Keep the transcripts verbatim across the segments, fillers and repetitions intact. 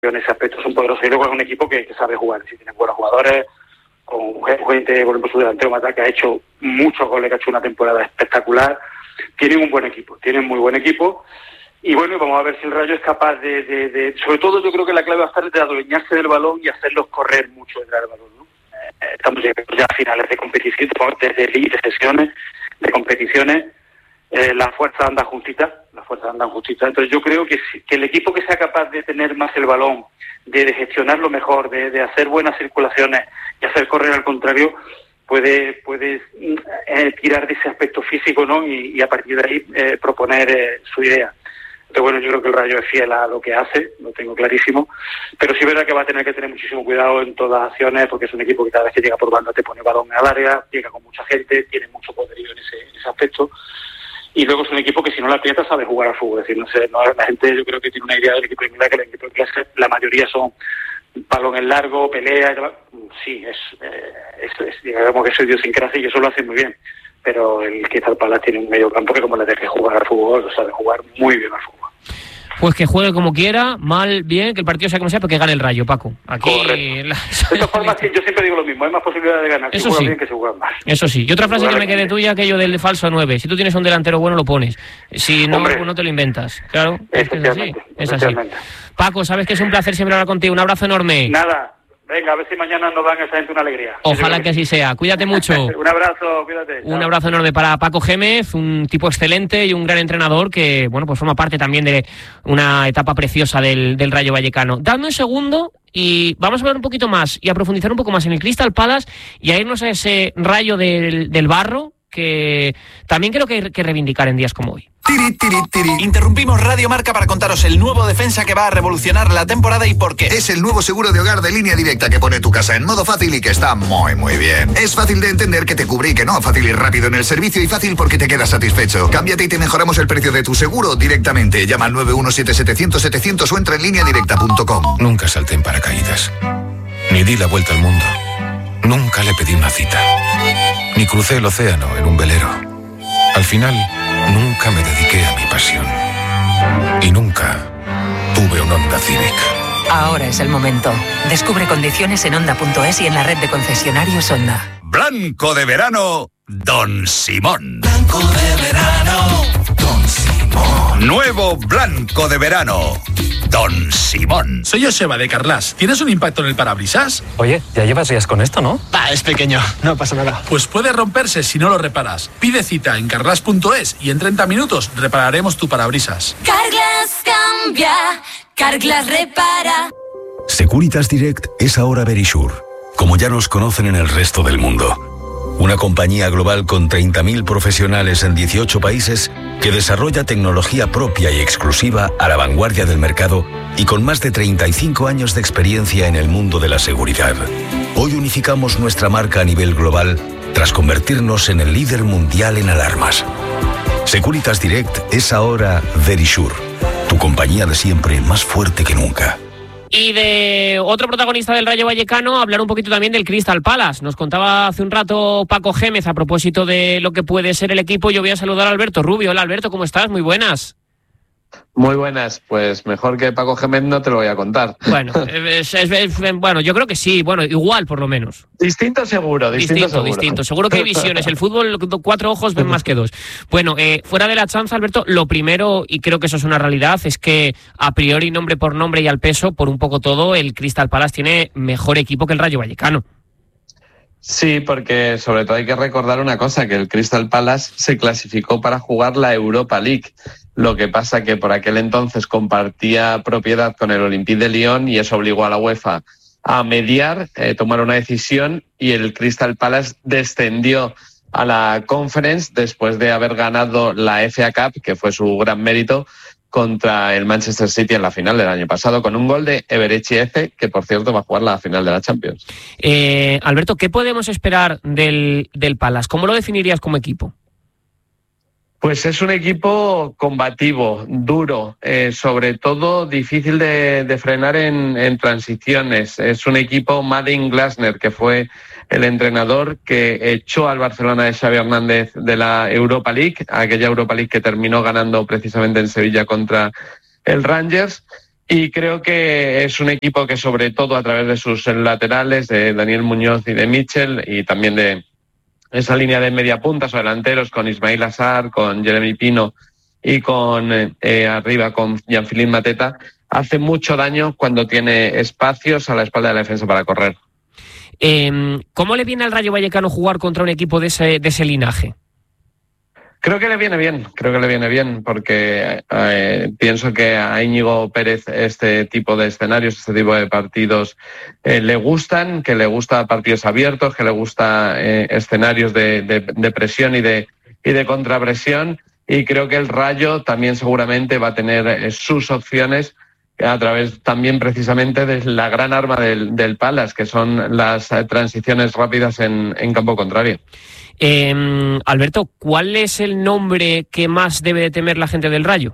en ese aspecto son poderosos. Y luego es un equipo que, que sabe jugar, si tiene buenos jugadores, con gente, por ejemplo, su delantero Mata, que ha hecho muchos goles, que ha hecho una temporada espectacular. Tienen un buen equipo, tienen muy buen equipo. Y bueno, vamos a ver si el Rayo es capaz de, de, de... Sobre todo yo creo que la clave va a estar de adueñarse del balón y hacerlos correr mucho detrás del balón, ¿no? Eh, estamos llegando ya a finales de competición, desde de sesiones, de competiciones. Eh, la fuerza anda justita, la fuerza anda justita. Entonces yo creo que, que el equipo que sea capaz de tener más el balón, de, de gestionarlo mejor, de, de hacer buenas circulaciones y hacer correr al contrario, puede puede eh, tirar de ese aspecto físico, ¿no? Y, y a partir de ahí eh, proponer eh, su idea. Entonces, bueno, yo creo que el Rayo es fiel a lo que hace, lo tengo clarísimo, pero sí es verdad que va a tener que tener muchísimo cuidado en todas las acciones, porque es un equipo que cada vez que llega por banda te pone balón al área, llega con mucha gente, tiene mucho poderío en ese, en ese aspecto. Y luego es un equipo que si no la aprieta sabe jugar al fútbol. Es decir, no sé, no, la gente yo creo que tiene una idea del equipo inglés, que el equipo inglés la mayoría son balones largos, pelea, sí, es, eh, es, es digamos que es idiosincrasia y eso lo hace muy bien. Pero el Crystal Palace tiene un medio campo que como le deje jugar al fútbol, lo sabe jugar muy bien al fútbol. Pues que juegue como quiera, mal, bien, que el partido sea como sea, pero que gane el Rayo, Paco. Aquí la... De todas formas, yo siempre digo lo mismo, hay más posibilidad de ganar Eso si juega sí. bien que si juega mal. Eso sí. Y otra frase que me quede tuya, aquello del falso nueve. Si tú tienes un delantero bueno, lo pones. Si no, pues no te lo inventas. Claro, es que es así. Es así. Paco, sabes que es un placer siempre hablar contigo. Un abrazo enorme. Nada. Venga, a ver si mañana nos dan a esa gente una alegría. Ojalá que así sea. Cuídate mucho. Un abrazo, cuídate. Un abrazo enorme para Paco Gémez, un tipo excelente y un gran entrenador que, bueno, pues forma parte también de una etapa preciosa del, del Rayo Vallecano. Dame un segundo y vamos a hablar un poquito más y a profundizar un poco más en el Crystal Palace y a irnos a ese Rayo del, del Barro que también creo que hay que reivindicar en días como hoy. Tiri, tiri, tiri. Interrumpimos Radio Marca para contaros el nuevo defensa que va a revolucionar la temporada y por qué. Es el nuevo seguro de hogar de Línea Directa que pone tu casa en modo fácil y que está muy muy bien. Es fácil de entender, que te cubre y que no, fácil y rápido en el servicio y fácil porque te quedas satisfecho. Cámbiate y te mejoramos el precio de tu seguro directamente. Llama al nueve uno siete setecientos setecientos o entra en línea directa punto com. Nunca salté en paracaídas, ni di la vuelta al mundo, nunca le pedí una cita, ni crucé el océano en un velero. Al final, nunca me dediqué a mi pasión. Y nunca tuve un Honda Civic. Ahora es el momento. Descubre condiciones en Honda punto es y en la red de concesionarios Honda. Blanco de verano, Don Simón. Blanco de verano, Don Simón. Nuevo Blanco de verano, Don Simón. Soy Joseba de Carlas. ¿Tienes un impacto en el parabrisas? Oye, ya llevas días con esto, ¿no? Va, es pequeño, no pasa nada. Pues puede romperse si no lo reparas. Pide cita en carlas punto es y en treinta minutos repararemos tu parabrisas. Carglass cambia, Carglass repara. Securitas Direct es ahora Verisure, como ya nos conocen en el resto del mundo. Una compañía global con treinta mil profesionales en dieciocho países que desarrolla tecnología propia y exclusiva a la vanguardia del mercado y con más de treinta y cinco años de experiencia en el mundo de la seguridad. Hoy unificamos nuestra marca a nivel global tras convertirnos en el líder mundial en alarmas. Securitas Direct es ahora Verisure, tu compañía de siempre más fuerte que nunca. Y de otro protagonista del Rayo Vallecano, hablar un poquito también del Crystal Palace. Nos contaba hace un rato Paco Gémez a propósito de lo que puede ser el equipo. Yo voy a saludar a Alberto Rubio. Hola Alberto, ¿cómo estás? Muy buenas. Muy buenas, pues mejor que Paco Gémez no te lo voy a contar. Bueno, es, es, es, bueno, yo creo que sí, bueno, igual por lo menos. Distinto seguro, distinto, distinto seguro. Distinto, seguro que hay visiones, el fútbol cuatro ojos ven más que dos. Bueno, eh, fuera de la chanza, Alberto, lo primero, y creo que eso es una realidad, es que a priori, nombre por nombre y al peso, por un poco todo, el Crystal Palace tiene mejor equipo que el Rayo Vallecano. Sí, porque sobre todo hay que recordar una cosa, que el Crystal Palace se clasificó para jugar la Europa League. Lo que pasa que por aquel entonces compartía propiedad con el Olympique de Lyon y eso obligó a la UEFA a mediar, eh, tomar una decisión y el Crystal Palace descendió a la Conference después de haber ganado la F A Cup, que fue su gran mérito, contra el Manchester City en la final del año pasado, con un gol de Eberechi Eze, que por cierto va a jugar la final de la Champions. Eh, Alberto, ¿qué podemos esperar del, del Palace? ¿Cómo lo definirías como equipo? Pues es un equipo combativo, duro, eh, sobre todo difícil de, de frenar en, en transiciones. Es un equipo Madin Glasner, que fue el entrenador que echó al Barcelona de Xavi Hernández de la Europa League, aquella Europa League que terminó ganando precisamente en Sevilla contra el Rangers. Y creo que es un equipo que, sobre todo a través de sus laterales, de Daniel Muñoz y de Mitchell, y también de esa línea de media puntas o delanteros con Ismail Assar, con Jeremy Pino y con eh, arriba con Jean-Philippe Mateta, hace mucho daño cuando tiene espacios a la espalda de la defensa para correr. Eh, ¿Cómo le viene al Rayo Vallecano jugar contra un equipo de ese, de ese linaje? Creo que le viene bien, creo que le viene bien, porque eh, pienso que a Íñigo Pérez este tipo de escenarios, este tipo de partidos eh, le gustan, que le gusta partidos abiertos, que le gusta eh, escenarios de, de, de presión y de, y de contrapresión, y creo que el Rayo también seguramente va a tener eh, sus opciones a través también precisamente de la gran arma del, del Palace, que son las eh, transiciones rápidas en, en campo contrario. Eh, Alberto, ¿cuál es el nombre que más debe de temer la gente del Rayo?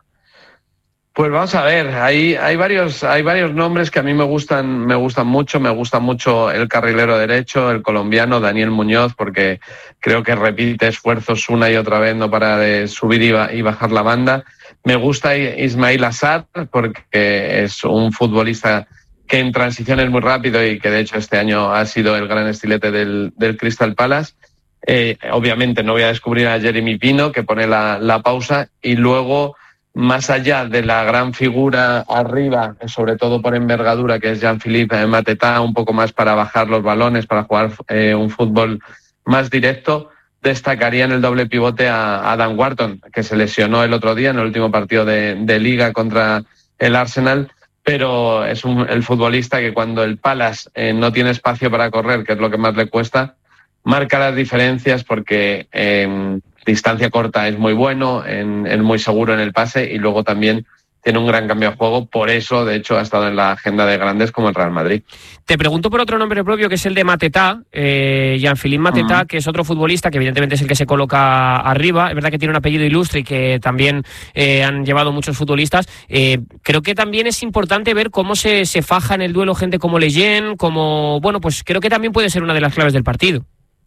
Pues vamos a ver, hay, hay varios, hay varios nombres que a mí me gustan, me gustan mucho. Me gusta mucho el carrilero derecho, el colombiano Daniel Muñoz, porque creo que repite esfuerzos una y otra vez, no para de subir y, ba- y bajar la banda. Me gusta Ismail Assar, porque es un futbolista que en transición es muy rápido y que de hecho este año ha sido el gran estilete del, del Crystal Palace. Eh, obviamente no voy a descubrir a Jeremy Pino, que pone la, la pausa, y luego, más allá de la gran figura arriba, sobre todo por envergadura, que es Jean-Philippe Mateta, un poco más para bajar los balones, para jugar eh, un fútbol más directo, destacaría en el doble pivote a, a Dan Wharton, que se lesionó el otro día en el último partido de, de Liga contra el Arsenal, pero es un, el futbolista que cuando el Palace eh, no tiene espacio para correr, que es lo que más le cuesta, marca las diferencias, porque en distancia corta es muy bueno, en, en muy seguro en el pase, y luego también tiene un gran cambio de juego. Por eso, de hecho, ha estado en la agenda de grandes como el Real Madrid. Te pregunto por otro nombre propio, que es el de Mateta, eh, Jean-Philippe Mateta, uh-huh. que es otro futbolista que evidentemente es el que se coloca arriba. Es verdad que tiene un apellido ilustre y que también eh, han llevado muchos futbolistas. Eh, creo que también es importante ver cómo se, se faja en el duelo gente como Leyen, como, bueno, pues creo que también puede ser una de las claves del partido.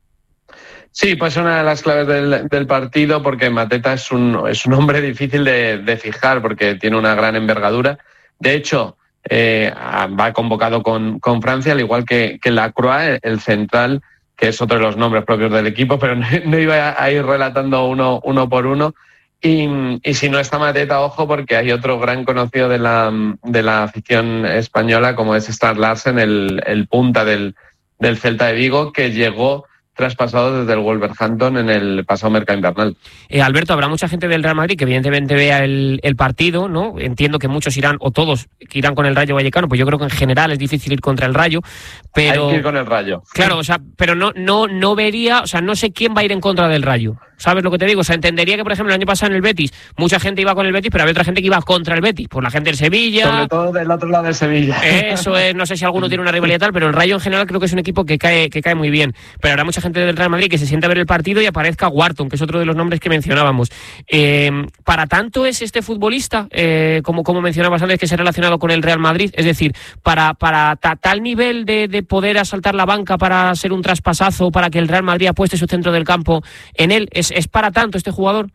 Sí, pues una de las claves del, del partido, porque Mateta es un, es un hombre difícil de, de fijar, porque tiene una gran envergadura. De hecho, eh, va convocado con, con Francia, al igual que, que Lacroix, el central, que es otro de los nombres propios del equipo, pero no, no iba a ir relatando uno, uno por uno. Y, y si no está Mateta, ojo, porque hay otro gran conocido de la, de la afición española, como es Star Larsen, el, el punta del, del Celta de Vigo, que llegó traspasado desde el Wolverhampton en el pasado mercado invernal. Eh, Alberto, habrá mucha gente del Real Madrid que evidentemente vea el, el partido, ¿no? Entiendo que muchos irán, o todos que irán con el Rayo Vallecano, pues yo creo que en general es difícil ir contra el Rayo, pero... Hay que ir con el Rayo. Claro, o sea, pero no, no, no vería, o sea, no sé quién va a ir en contra del Rayo. ¿Sabes lo que te digo? O sea, entendería que, por ejemplo, el año pasado en el Betis, mucha gente iba con el Betis, pero había otra gente que iba contra el Betis, por la gente del Sevilla. Sobre todo del otro lado de Sevilla. Eso es, no sé si alguno tiene una rivalidad tal, pero el Rayo en general creo que es un equipo que cae, que cae muy bien. Pero habrá mucha gente del Real Madrid que se sienta a ver el partido y aparezca Wharton, que es otro de los nombres que mencionábamos. Eh, ¿Para tanto es este futbolista, eh, como, como mencionabas antes, que se ha relacionado con el Real Madrid? Es decir, para, para ta, tal nivel de, de poder asaltar la banca para ser un traspasazo, para que el Real Madrid apueste su centro del campo en él, ¿es, es para tanto este jugador?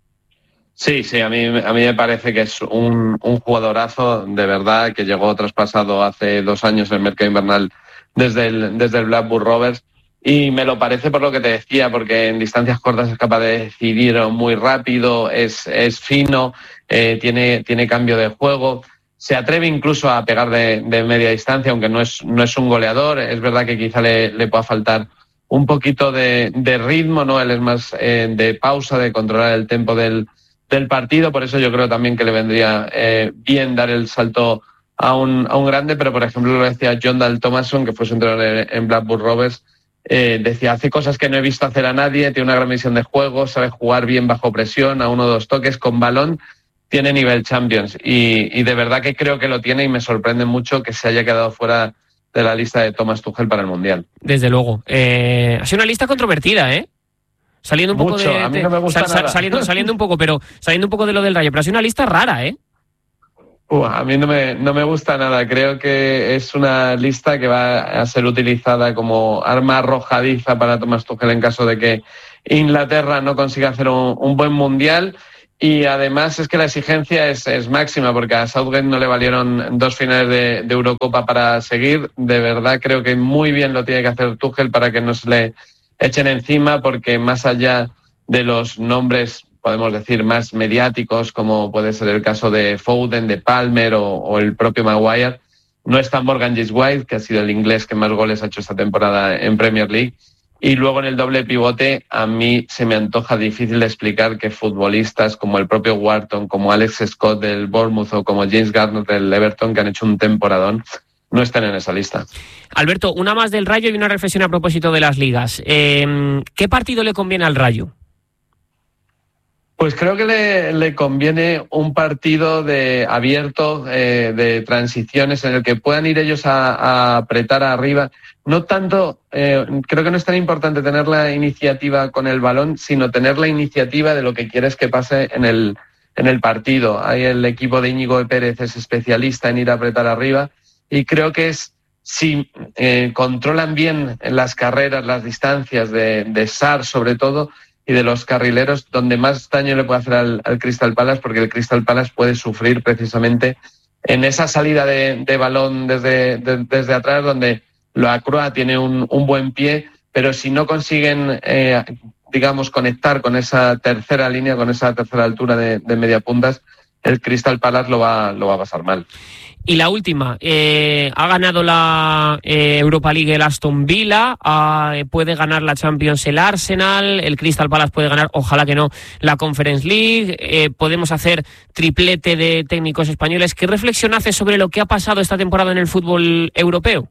Sí, sí, a mí, a mí me parece que es un, un jugadorazo de verdad, que llegó traspasado hace dos años en el mercado invernal desde el, desde el Blackburn Rovers, y me lo parece por lo que te decía, porque en distancias cortas es capaz de decidir muy rápido, es, es fino, eh, tiene, tiene cambio de juego, se atreve incluso a pegar de, de media distancia, aunque no es, no es un goleador. Es verdad que quizá le, le pueda faltar un poquito de, de ritmo, ¿no? Él es más eh, de pausa, de controlar el tempo del, del partido, por eso yo creo también que le vendría eh, bien dar el salto a un, a un grande, pero por ejemplo lo decía John Dal Thomason, que fue su entrenador en, en Blackburn Rovers, eh, decía, hace cosas que no he visto hacer a nadie, tiene una gran visión de juego, sabe jugar bien bajo presión, a uno o dos toques, con balón, tiene nivel Champions, y, y de verdad que creo que lo tiene, y me sorprende mucho que se haya quedado fuera de la lista de Thomas Tuchel para el Mundial. Desde luego. Eh, ha sido una lista controvertida, ¿eh? Saliendo un Mucho, poco de, a mí no me gusta sal, sal, nada. Saliendo, saliendo un poco, pero saliendo un poco de lo del Rayo, pero ha sido una lista rara, ¿eh? Uh, a mí no me, no me gusta nada. Creo que es una lista que va a ser utilizada como arma arrojadiza para Thomas Tuchel en caso de que Inglaterra no consiga hacer un, un buen Mundial. y además es que la exigencia es, es máxima, porque a Southgate no le valieron dos finales de, de Eurocopa para seguir. De verdad creo que muy bien lo tiene que hacer Tuchel para que no se le echen encima, porque más allá de los nombres, podemos decir, más mediáticos, como puede ser el caso de Foden, de Palmer o, o el propio Maguire, no está Morgan Gibbs-White, que ha sido el inglés que más goles ha hecho esta temporada en Premier League. Y luego en el doble pivote a mí se me antoja difícil de explicar que futbolistas como el propio Wharton, como Alex Scott del Bournemouth o como James Garner del Everton, que han hecho un temporadón, no están en esa lista. Alberto, una más del Rayo y una reflexión a propósito de las ligas. Eh, ¿Qué partido le conviene al Rayo? Pues creo que le, le conviene un partido de abierto, eh, de transiciones, en el que puedan ir ellos a, a apretar arriba. No tanto, eh, creo que no es tan importante tener la iniciativa con el balón, sino tener la iniciativa de lo que quieres que pase en el, en el partido. Ahí el equipo de Íñigo Pérez es especialista en ir a apretar arriba, y creo que es, si eh, controlan bien las carreras, las distancias de, de Sarr sobre todo, y de los carrileros, donde más daño le puede hacer al, al Crystal Palace, porque el Crystal Palace puede sufrir precisamente en esa salida de, de balón desde, de, desde atrás, donde la Croa tiene un, un buen pie, pero si no consiguen, eh, digamos, conectar con esa tercera línea, con esa tercera altura de, de media puntas, el Crystal Palace lo va, lo va a pasar mal. Y la última, eh, ha ganado la eh, Europa League el Aston Villa, eh, puede ganar la Champions el Arsenal, el Crystal Palace puede ganar, ojalá que no, la Conference League, eh, podemos hacer triplete de técnicos españoles. ¿Qué reflexión hace sobre lo que ha pasado esta temporada en el fútbol europeo?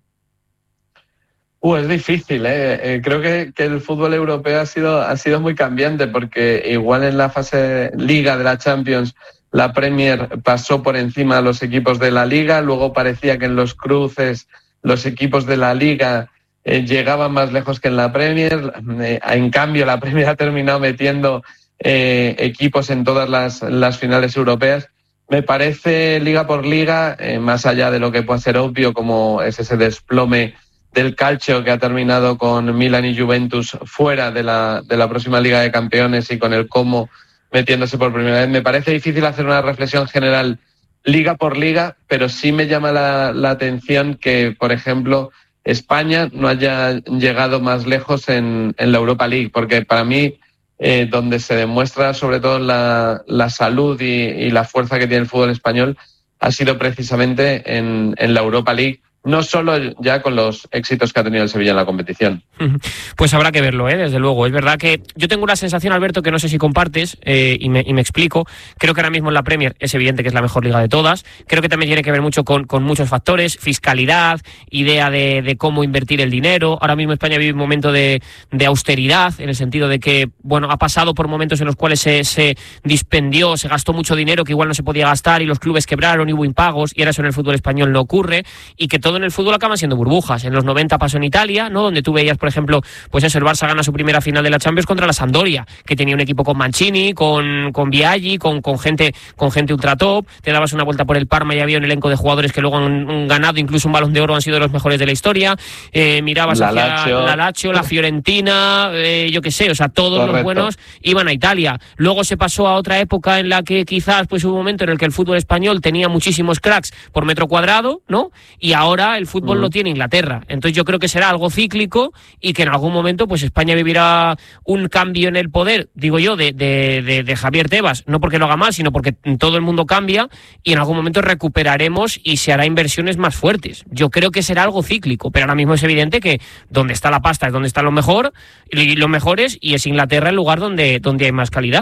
Uh, es difícil, ¿eh? Eh, creo que, que el fútbol europeo ha sido, ha sido muy cambiante, porque igual en la fase Liga de la Champions la Premier pasó por encima a los equipos de la Liga, luego parecía que en los cruces los equipos de la Liga eh, llegaban más lejos que en la Premier. Eh, en cambio, la Premier ha terminado metiendo eh, equipos en todas las, las finales europeas. Me parece, liga por liga, eh, más allá de lo que pueda ser obvio, como es ese desplome del calcio que ha terminado con Milan y Juventus fuera de la, de la próxima Liga de Campeones, y con el Como metiéndose por primera vez. Me parece difícil hacer una reflexión general liga por liga, pero sí me llama la, la atención que, por ejemplo, España no haya llegado más lejos en, en la Europa League, porque para mí, eh, donde se demuestra sobre todo la, la salud y, y la fuerza que tiene el fútbol español, ha sido precisamente en, en la Europa League. No solo ya con los éxitos que ha tenido el Sevilla en la competición. Pues habrá que verlo, ¿eh? Desde luego. Es verdad que yo tengo una sensación, Alberto, que no sé si compartes, eh, y, me, y me explico. Creo que ahora mismo en la Premier es evidente que es la mejor liga de todas. Creo que también tiene que ver mucho con, con muchos factores, fiscalidad, idea de, de cómo invertir el dinero. Ahora mismo España vive un momento de, de austeridad, en el sentido de que, bueno, ha pasado por momentos en los cuales se, se dispendió, se gastó mucho dinero que igual no se podía gastar, y los clubes quebraron y hubo impagos, y ahora eso en el fútbol español no ocurre, y que todo en el fútbol acaban siendo burbujas. En los noventa pasó en Italia, ¿no? Donde tú veías, por ejemplo, pues eso, el Barça gana su primera final de la Champions contra la Sampdoria, que tenía un equipo con Mancini, con, con Biaggi, con, con gente con gente ultra top. Te dabas una vuelta por el Parma y había un elenco de jugadores que luego han, han ganado incluso un Balón de Oro, han sido de los mejores de la historia. Eh, mirabas la hacia Lazio. la Lazio, la Fiorentina, eh, yo qué sé, o sea, todos Correcto. Los buenos iban a Italia. Luego se pasó a otra época en la que quizás pues hubo un momento en el que el fútbol español tenía muchísimos cracks por metro cuadrado, ¿no? Y ahora el fútbol mm. lo tiene Inglaterra. Entonces yo creo que será algo cíclico, y que en algún momento pues España vivirá un cambio en el poder, digo yo, de, de, de, de Javier Tebas, no porque lo haga mal, sino porque todo el mundo cambia, y en algún momento recuperaremos y se hará inversiones más fuertes. Yo creo que será algo cíclico, pero ahora mismo es evidente que donde está la pasta es donde está lo mejor, y los mejores, y es Inglaterra el lugar donde, donde hay más calidad.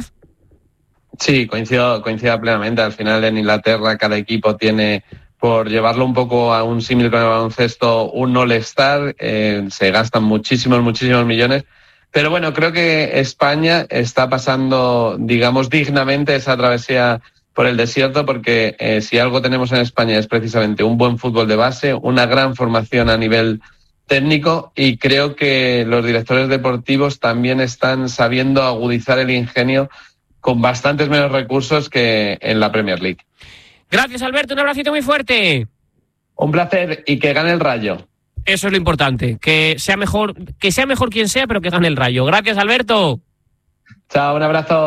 Sí, coincido, coincido plenamente. Al final en Inglaterra cada equipo tiene, por llevarlo un poco a un símil con el baloncesto, un all-star, eh, se gastan muchísimos, muchísimos millones. Pero bueno, creo que España está pasando, digamos, dignamente esa travesía por el desierto, porque eh, si algo tenemos en España es precisamente un buen fútbol de base, una gran formación a nivel técnico, y creo que los directores deportivos también están sabiendo agudizar el ingenio con bastantes menos recursos que en la Premier League. Gracias, Alberto, un abracito muy fuerte. Un placer, y que gane el Rayo. Eso es lo importante, que sea mejor, que sea mejor quien sea, pero que gane el Rayo. Gracias, Alberto. Chao, un abrazo.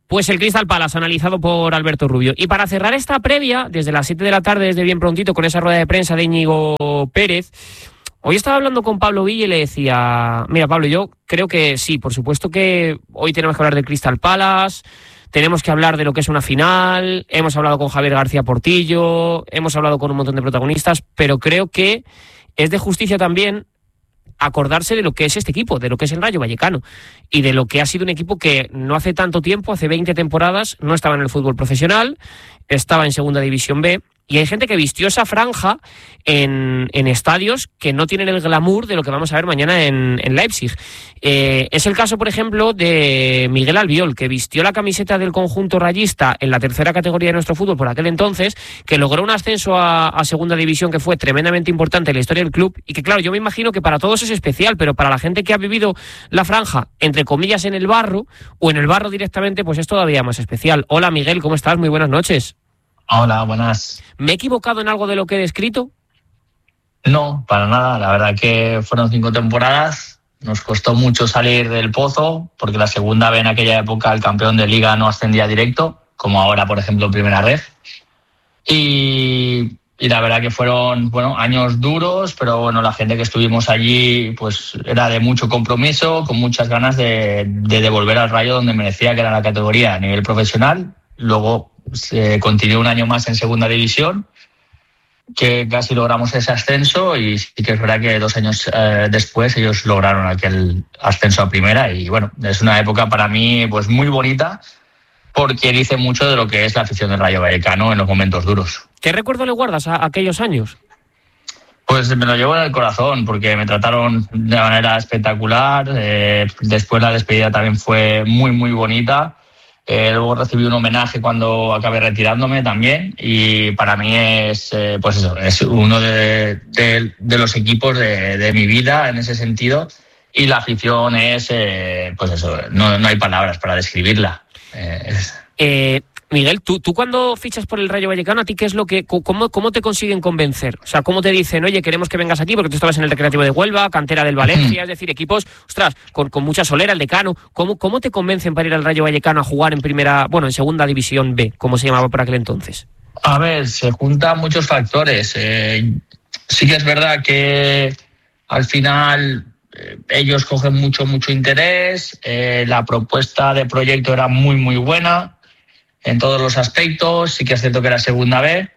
Pues el Crystal Palace, analizado por Alberto Rubio. Y para cerrar esta previa, desde las siete de la tarde, desde bien prontito, con esa rueda de prensa de Íñigo Pérez, hoy estaba hablando con Pablo Villa y le decía, mira Pablo, yo creo que sí, por supuesto que hoy tenemos que hablar del Crystal Palace, tenemos que hablar de lo que es una final, hemos hablado con Javier García Portillo, hemos hablado con un montón de protagonistas, pero creo que es de justicia también acordarse de lo que es este equipo, de lo que es el Rayo Vallecano y de lo que ha sido un equipo que no hace tanto tiempo, hace veinte temporadas, no estaba en el fútbol profesional, estaba en Segunda División B, y hay gente que vistió esa franja en, en estadios que no tienen el glamour de lo que vamos a ver mañana en, en Leipzig. Eh, es el caso, por ejemplo, de Miguel Albiol, que vistió la camiseta del conjunto rayista en la tercera categoría de nuestro fútbol por aquel entonces, que logró un ascenso a, a Segunda División que fue tremendamente importante en la historia del club, y que claro, yo me imagino que para todos es especial, pero para la gente que ha vivido la franja, entre comillas, en el barro, o en el barro directamente, pues es todavía más especial. Hola Miguel, ¿cómo estás? Muy buenas noches. Hola, buenas. ¿Me he equivocado en algo de lo que he descrito? No, para nada. La verdad que fueron cinco temporadas. Nos costó mucho salir del pozo, porque la segunda vez en aquella época el campeón de Liga no ascendía directo, como ahora, por ejemplo, Primera Red. Y, y la verdad que fueron bueno, años duros, pero bueno, la gente que estuvimos allí pues era de mucho compromiso, con muchas ganas de, de devolver al Rayo donde merecía, que era la categoría a nivel profesional. Luego se continuó un año más en Segunda División, que casi logramos ese ascenso, y sí que es verdad que dos años eh, después ellos lograron aquel ascenso a Primera, y bueno, es una época para mí pues muy bonita, porque dice mucho de lo que es la afición del Rayo Vallecano en los momentos duros. ¿Qué recuerdo le guardas a aquellos años? Pues me lo llevo en el corazón, porque me trataron de manera espectacular. Eh, después la despedida también fue muy muy bonita. Eh, luego recibí un homenaje cuando acabé retirándome también, y para mí es eh, pues eso, es uno de, de, de los equipos de, de mi vida en ese sentido, y la afición es eh, pues eso, no, no hay palabras para describirla. Eh, es... eh, Miguel, ¿tú, tú cuando fichas por el Rayo Vallecano, ¿a ti qué es lo que, cómo, cómo te consiguen convencer? O sea, ¿cómo te dicen, oye, queremos que vengas aquí porque tú estabas en el Recreativo de Huelva, cantera del Valencia, es decir, equipos, ostras, con, con mucha solera, el Decano? ¿Cómo, ¿Cómo te convencen para ir al Rayo Vallecano a jugar en primera, bueno, en Segunda División B, como se llamaba por aquel entonces? A ver, se juntan muchos factores. Eh, sí que es verdad que al final eh, ellos cogen mucho, mucho interés. Eh, la propuesta de proyecto era muy, muy buena en todos los aspectos. Sí que es cierto que era Segunda B,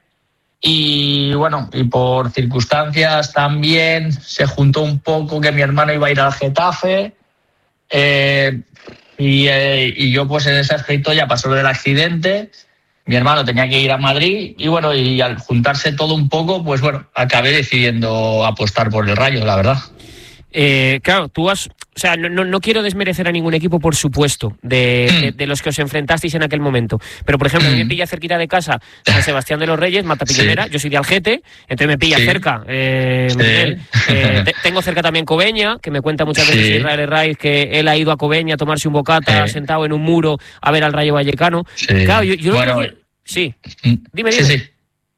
y bueno, y por circunstancias también se juntó un poco que mi hermano iba a ir al Getafe, eh, y, eh, y yo pues en ese aspecto ya pasó lo del accidente, mi hermano tenía que ir a Madrid, y bueno, y al juntarse todo un poco, pues bueno, acabé decidiendo apostar por el Rayo, la verdad. Eh, claro, tú has... O sea, no, no, no quiero desmerecer a ningún equipo, por supuesto, de, de, de los que os enfrentasteis en aquel momento. Pero, por ejemplo, a mí me pilla cerquita de casa San Sebastián de los Reyes, Matapilonera. Sí. Yo soy de Algete, entonces me pilla sí. cerca. Eh, sí. Miguel, eh, te, tengo cerca también Cobeña, que me cuenta muchas veces sí. Israel Herraiz que él ha ido a Cobeña a tomarse un bocata sí. sentado en un muro a ver al Rayo Vallecano. Sí. Claro, yo, yo bueno, no... Sí, dime, dime. Sí, sí.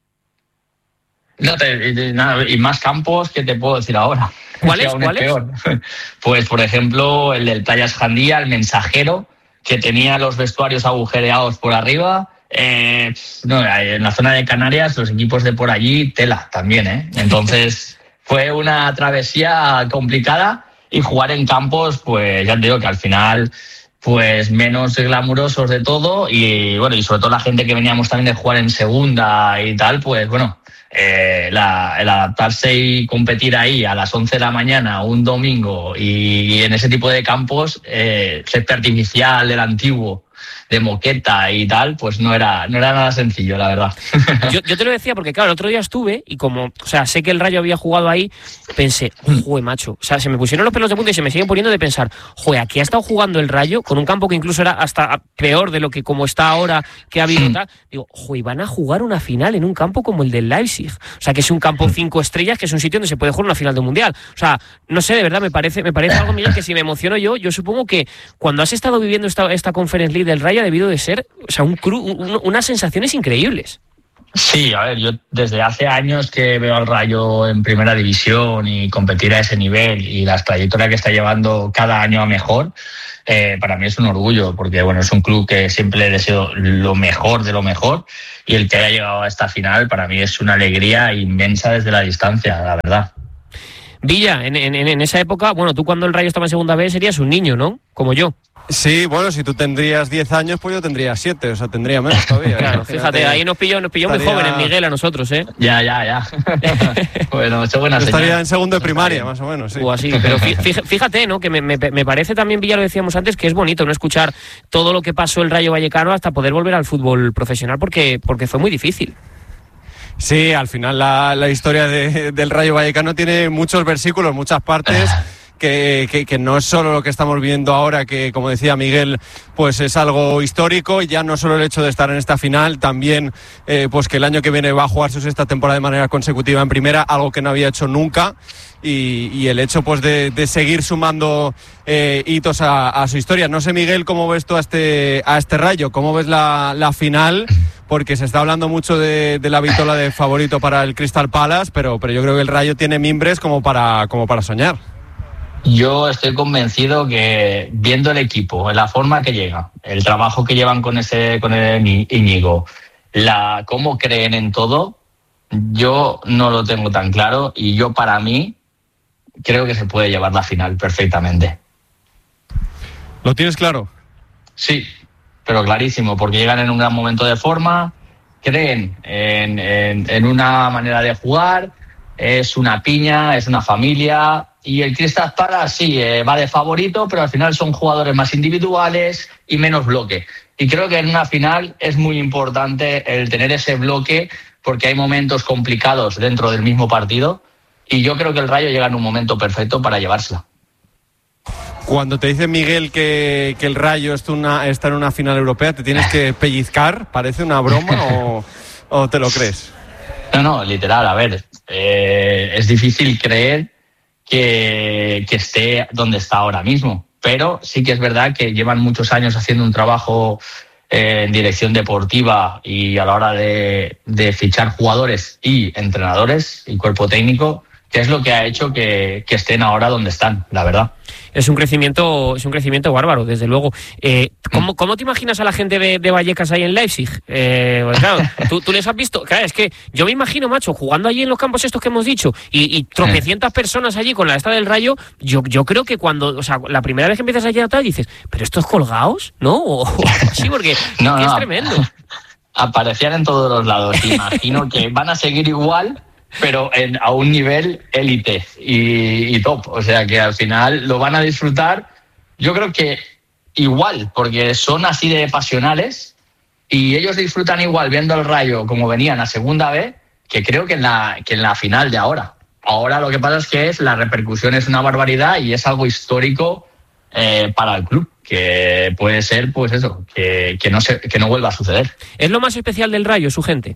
No te, nada, y más campos que te puedo decir ahora. ¿Cuáles? ¿Cuáles? Pues, por ejemplo, el del Playas Jandía, el Mensajero, que tenía los vestuarios agujereados por arriba. Eh, no, en la zona de Canarias, los equipos de por allí, tela también, ¿eh? Entonces, fue una travesía complicada, y jugar en campos, pues ya te digo que al final, pues menos glamurosos de todo, y bueno, y sobre todo la gente que veníamos también de jugar en segunda y tal, pues bueno, Eh, la, el adaptarse y competir ahí a las once de la mañana un domingo, y, y en ese tipo de campos, eh, césped artificial del antiguo, de moqueta y tal, pues no era, no era nada sencillo, la verdad. Yo, yo te lo decía porque, claro, el otro día estuve y como, o sea, sé que el Rayo había jugado ahí, pensé, joder, macho, o sea, se me pusieron los pelos de punta y se me siguen poniendo de pensar, joder, aquí ha estado jugando el Rayo con un campo que incluso era hasta peor de lo que como está ahora, que ha habido tal. Digo, joder, van a jugar una final en un campo como el del Leipzig, o sea, que es un campo cinco estrellas, que es un sitio donde se puede jugar una final de un mundial. O sea, no sé, de verdad, me parece, me parece algo, Miguel, que si me emociono yo, yo supongo que cuando has estado viviendo esta, esta Conference League del Rayo ha debido de ser, o sea, un cru, un, unas sensaciones increíbles. Sí, a ver, yo desde hace años que veo al Rayo en primera división y competir a ese nivel y la trayectoria que está llevando cada año a mejor, eh, para mí es un orgullo, porque bueno, es un club que siempre le deseo lo mejor de lo mejor, y el que haya llegado a esta final para mí es una alegría inmensa desde la distancia, la verdad. Villa, en, en, en esa época, bueno, tú cuando el Rayo estaba en segunda B serías un niño, ¿no? Como yo. Sí, bueno, si tú tendrías diez años, pues yo tendría siete, o sea, tendría menos todavía. Claro, fíjate, ahí nos pilló, nos pilló estaría... muy jóvenes, Miguel, a nosotros, ¿eh? Ya, ya, ya. Bueno, eso buena señal. Estaría en segundo de primaria, más o menos, sí. O así, pero fíjate, ¿no? Que me, me, me parece también, Villa, lo decíamos antes, que es bonito no escuchar todo lo que pasó el Rayo Vallecano hasta poder volver al fútbol profesional, porque, porque fue muy difícil. Sí, al final la, la historia de, del Rayo Vallecano tiene muchos versículos, muchas partes, que, que, que no es solo lo que estamos viendo ahora, que como decía Miguel, pues es algo histórico, y ya no solo el hecho de estar en esta final, también eh, pues que el año que viene va a jugar su sexta temporada de manera consecutiva en primera, algo que no había hecho nunca, y, y el hecho pues de, de seguir sumando eh, hitos a, a su historia. No sé, Miguel, cómo ves tú a este, a este Rayo, cómo ves la, la final, porque se está hablando mucho de, de la vitola de favorito para el Crystal Palace, pero, pero yo creo que el Rayo tiene mimbres como para, como para soñar. Yo estoy convencido que viendo el equipo, la forma que llega, el trabajo que llevan con ese con el Íñigo, la cómo creen en todo, yo no lo tengo tan claro, y yo para mí creo que se puede llevar la final perfectamente. ¿Lo tienes claro? Sí, pero clarísimo, porque llegan en un gran momento de forma, creen en, en, en una manera de jugar, es una piña, es una familia. Y el Crystal Palace sí, eh, va de favorito, pero al final son jugadores más individuales y menos bloque. Y creo que en una final es muy importante el tener ese bloque, porque hay momentos complicados dentro del mismo partido, y yo creo que el Rayo llega en un momento perfecto para llevársela. Cuando te dice Miguel que, que el Rayo está, una, está en una final europea, ¿te tienes que pellizcar? ¿Parece una broma o, o te lo crees? No, no, literal, a ver, eh, es difícil creer Que, que esté donde está ahora mismo, pero sí que es verdad que llevan muchos años haciendo un trabajo eh, en dirección deportiva y a la hora de, de fichar jugadores y entrenadores y cuerpo técnico, que es lo que ha hecho que, que estén ahora donde están, la verdad. Es un crecimiento, es un crecimiento bárbaro, desde luego. Eh, ¿cómo, ¿Cómo te imaginas a la gente de, de Vallecas ahí en Leipzig? Eh, pues claro, ¿tú, tú les has visto. Claro, es que yo me imagino, macho, jugando allí en los campos estos que hemos dicho, y, y tropecientas personas allí con la esta del Rayo. Yo, yo creo que cuando, o sea, la primera vez que empiezas allí a tal, dices, ¿pero estos colgados? ¿No? O, o así, porque no, no, es tremendo. Aparecían en todos los lados. Imagino que van a seguir igual, pero en, a un nivel élite y, y top. O sea que al final lo van a disfrutar, yo creo que igual, porque son así de pasionales, y ellos disfrutan igual viendo el Rayo como venían a segunda B, que creo que en la, que en la final de ahora. Ahora lo que pasa es que es, la repercusión es una barbaridad y es algo histórico eh, para el club, que puede ser, pues eso, que, que, no se, que no vuelva a suceder. ¿Es lo más especial del Rayo, su gente?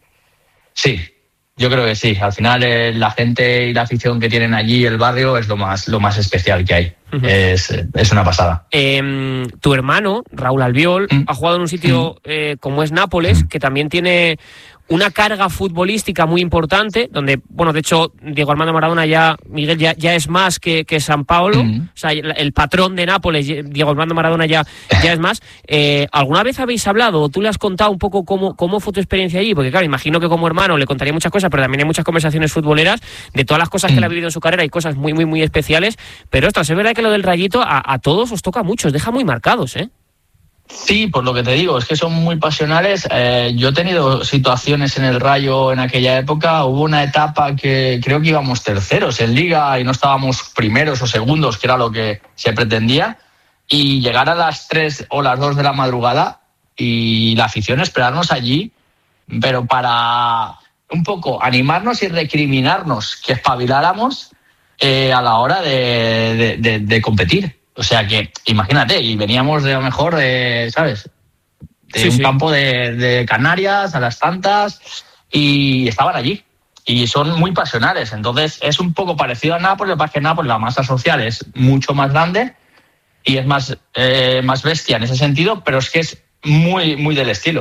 Sí. Yo creo que sí. Al final eh, la gente y la afición que tienen allí, el barrio, es lo más lo más especial que hay. Uh-huh. Es, es una pasada. Eh, tu hermano, Raúl Albiol, uh-huh. ha jugado en un sitio uh-huh. eh, como es Nápoles, uh-huh. que también tiene una carga futbolística muy importante, donde, bueno, de hecho, Diego Armando Maradona ya, Miguel, ya, ya es más que, que San Paolo, uh-huh. o sea, el, el patrón de Nápoles, Diego Armando Maradona ya, ya es más. Eh, ¿Alguna vez habéis hablado, o tú le has contado un poco cómo, cómo fue tu experiencia allí? Porque claro, imagino que como hermano le contaría muchas cosas, pero también hay muchas conversaciones futboleras de todas las cosas que él ha vivido en su carrera, y cosas muy, muy, muy especiales, pero ostras, es verdad que lo del Rayito a, a todos os toca mucho, os deja muy marcados, ¿eh? Sí, por lo que te digo, es que son muy pasionales. Eh, yo he tenido situaciones en el Rayo en aquella época. Hubo una etapa que creo que íbamos terceros en Liga y no estábamos primeros o segundos, que era lo que se pretendía. Y llegar a las tres o las dos de la madrugada y la afición esperarnos allí, pero para un poco animarnos y recriminarnos que espabiláramos eh, a la hora de, de, de, de competir. O sea que, imagínate, y veníamos de lo mejor, de, ¿sabes? De sí, un sí. campo de, de Canarias a las tantas, y estaban allí. Y son muy pasionales. Entonces, es un poco parecido a Nápoles, lo que pasa es que Nápoles, la masa social es mucho más grande y es más, eh, más bestia en ese sentido, pero es que es muy, muy del estilo.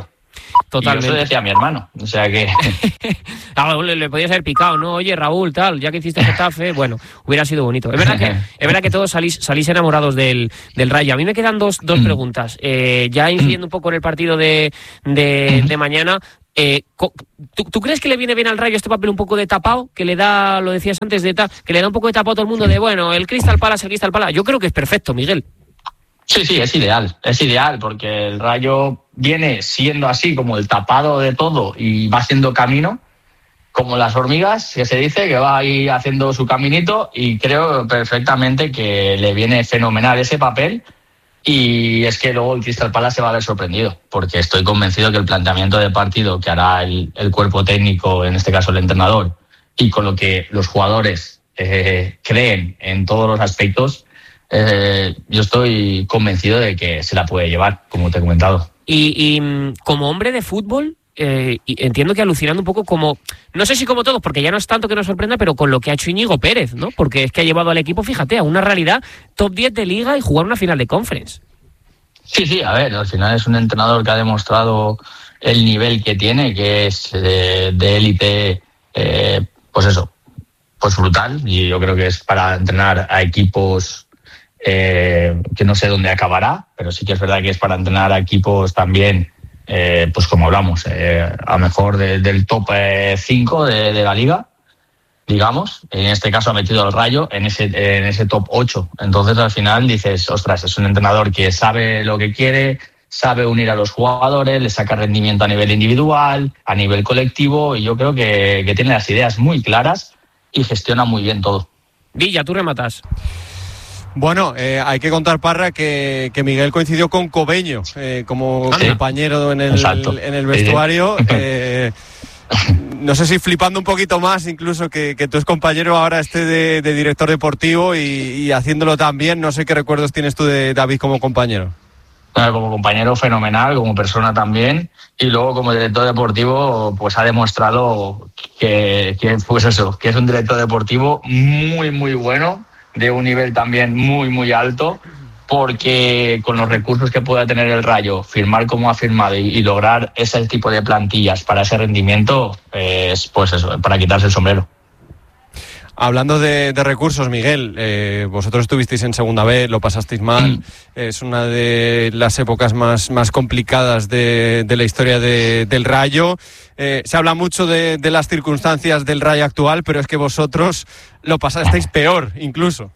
Totalmente. Y eso decía mi hermano, o sea que... Claro, le, le podías haber picado, ¿no? Oye, Raúl, tal, ya que hiciste Getafe, bueno, hubiera sido bonito. Es verdad que, es verdad que todos salís, salís enamorados del, del Rayo. A mí me quedan dos, dos preguntas. Eh, ya incidiendo un poco en el partido de, de, de mañana, eh, ¿tú, ¿tú crees que le viene bien al Rayo este papel un poco de tapado? Que le da, lo decías antes, de ta, que le da un poco de tapado a todo el mundo de, bueno, el Crystal Palace, el Crystal Palace. Yo creo que es perfecto, Miguel. Sí, sí, es ideal, es ideal, porque el Rayo viene siendo así como el tapado de todo y va haciendo camino, como las hormigas, que se dice, que va ahí haciendo su caminito, y creo perfectamente que le viene fenomenal ese papel. Y es que luego el Crystal Palace se va a ver sorprendido, porque estoy convencido que el planteamiento de partido que hará el, el cuerpo técnico, en este caso el entrenador, y con lo que los jugadores eh, creen en todos los aspectos, Eh, yo estoy convencido de que se la puede llevar, como te he comentado. Y, y como hombre de fútbol, eh, entiendo que alucinando un poco como, no sé si como todos, porque ya no es tanto que nos sorprenda, pero con lo que ha hecho Íñigo Pérez, ¿no? Porque es que ha llevado al equipo, fíjate, a una realidad top diez de Liga y jugar una final de Conference. Sí, sí, a ver, al final es un entrenador que ha demostrado el nivel que tiene, que es eh, de élite, eh, pues eso, pues brutal, y yo creo que es para entrenar a equipos Eh, que no sé dónde acabará, pero sí que es verdad que es para entrenar a equipos también, eh, pues como hablamos, eh, a lo mejor de, del top cinco de, de la liga, digamos. En este caso ha metido al Rayo en ese, en ese top ocho. Entonces al final dices, ostras, es un entrenador que sabe lo que quiere, sabe unir a los jugadores, le saca rendimiento a nivel individual, a nivel colectivo, y yo creo que, que tiene las ideas muy claras y gestiona muy bien todo. Villa, tú rematas. Bueno, eh, hay que contar, Parra, que, que Miguel coincidió con Cobeño eh, como sí. compañero en el, en el vestuario. Eh, no sé si flipando un poquito más incluso que, que tu ex compañero ahora esté de, de director deportivo y, y haciéndolo tan bien. No sé qué recuerdos tienes tú de David como compañero. Como compañero fenomenal, como persona también, y luego como director deportivo pues ha demostrado que, que, pues eso, que es un director deportivo muy muy bueno, de un nivel también muy muy alto, porque con los recursos que pueda tener el Rayo, firmar como ha firmado y, y lograr ese tipo de plantillas para ese rendimiento, eh, es pues eso, para quitarse el sombrero. Hablando de, de recursos, Miguel, eh, vosotros estuvisteis en segunda B, lo pasasteis mal, mm. es una de las épocas más, más complicadas de, de la historia de, del Rayo. Eh, se habla mucho de, de las circunstancias del Rayo actual, pero es que vosotros lo pasasteis peor, incluso.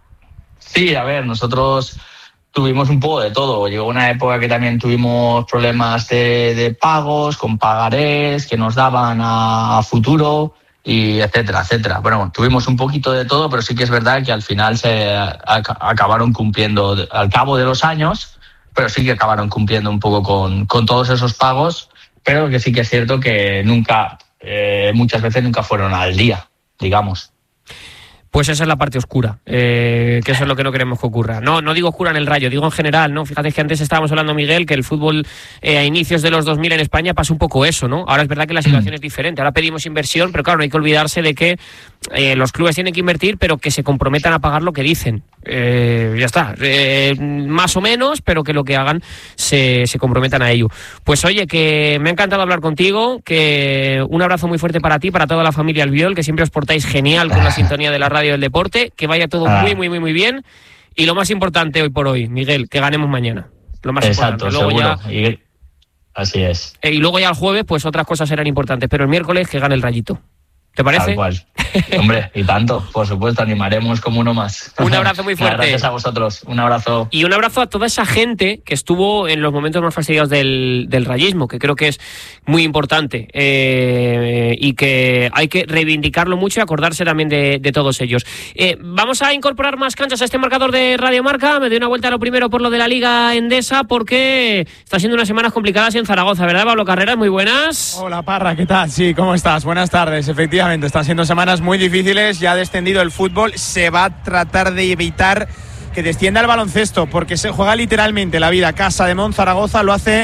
Sí, a ver, nosotros tuvimos un poco de todo. Llegó una época que también tuvimos problemas de, de pagos, con pagarés que nos daban a, a futuro, y etcétera, etcétera. Bueno, tuvimos un poquito de todo, pero sí que es verdad que al final se a, acabaron cumpliendo al cabo de los años, pero sí que acabaron cumpliendo un poco con, con todos esos pagos, pero que sí que es cierto que nunca, eh, muchas veces nunca fueron al día, digamos. Pues esa es la parte oscura, eh, que eso es lo que no queremos que ocurra. No, no digo oscura en el Rayo, digo en general, ¿no? Fíjate que antes estábamos hablando, Miguel, que el fútbol eh, a inicios de los dos mil en España pasa un poco eso, ¿no? Ahora es verdad que la situación es diferente, ahora pedimos inversión, pero claro, no hay que olvidarse de que eh, los clubes tienen que invertir, pero que se comprometan a pagar lo que dicen. Eh, ya está, eh, más o menos, pero que lo que hagan se, se comprometan a ello. Pues oye, que me ha encantado hablar contigo, que un abrazo muy fuerte para ti, para toda la familia Albiol, que siempre os portáis genial con la sintonía de la radio del deporte, que vaya todo ah. muy, muy, muy, muy bien, y lo más importante hoy por hoy, Miguel, que ganemos mañana. Lo más Exacto, importante. Luego seguro. Ya, y, así es. Eh, y luego ya el jueves, pues otras cosas serán importantes, pero el miércoles que gane el Rayito. ¿Te parece? Tal cual. Hombre, y tanto, por supuesto, animaremos como uno más. Un abrazo muy fuerte. Gracias a vosotros, un abrazo. Y un abrazo a toda esa gente que estuvo en los momentos más fastidiados del, del rayismo, que creo que es muy importante, eh, y que hay que reivindicarlo mucho y acordarse también de, de todos ellos. Eh, vamos a incorporar más canchas a este marcador de Radio Marca. Me doy una vuelta a lo primero por lo de la Liga Endesa, porque está siendo unas semanas complicadas en Zaragoza, ¿verdad, Pablo Carreras? Muy buenas. Hola, Parra, ¿qué tal? Sí, ¿cómo estás? Buenas tardes. Efectivamente, están siendo semanas muy difíciles, ya ha descendido el fútbol, se va a tratar de evitar que descienda el baloncesto, porque se juega literalmente la vida. Casa de Mon Zaragoza lo hace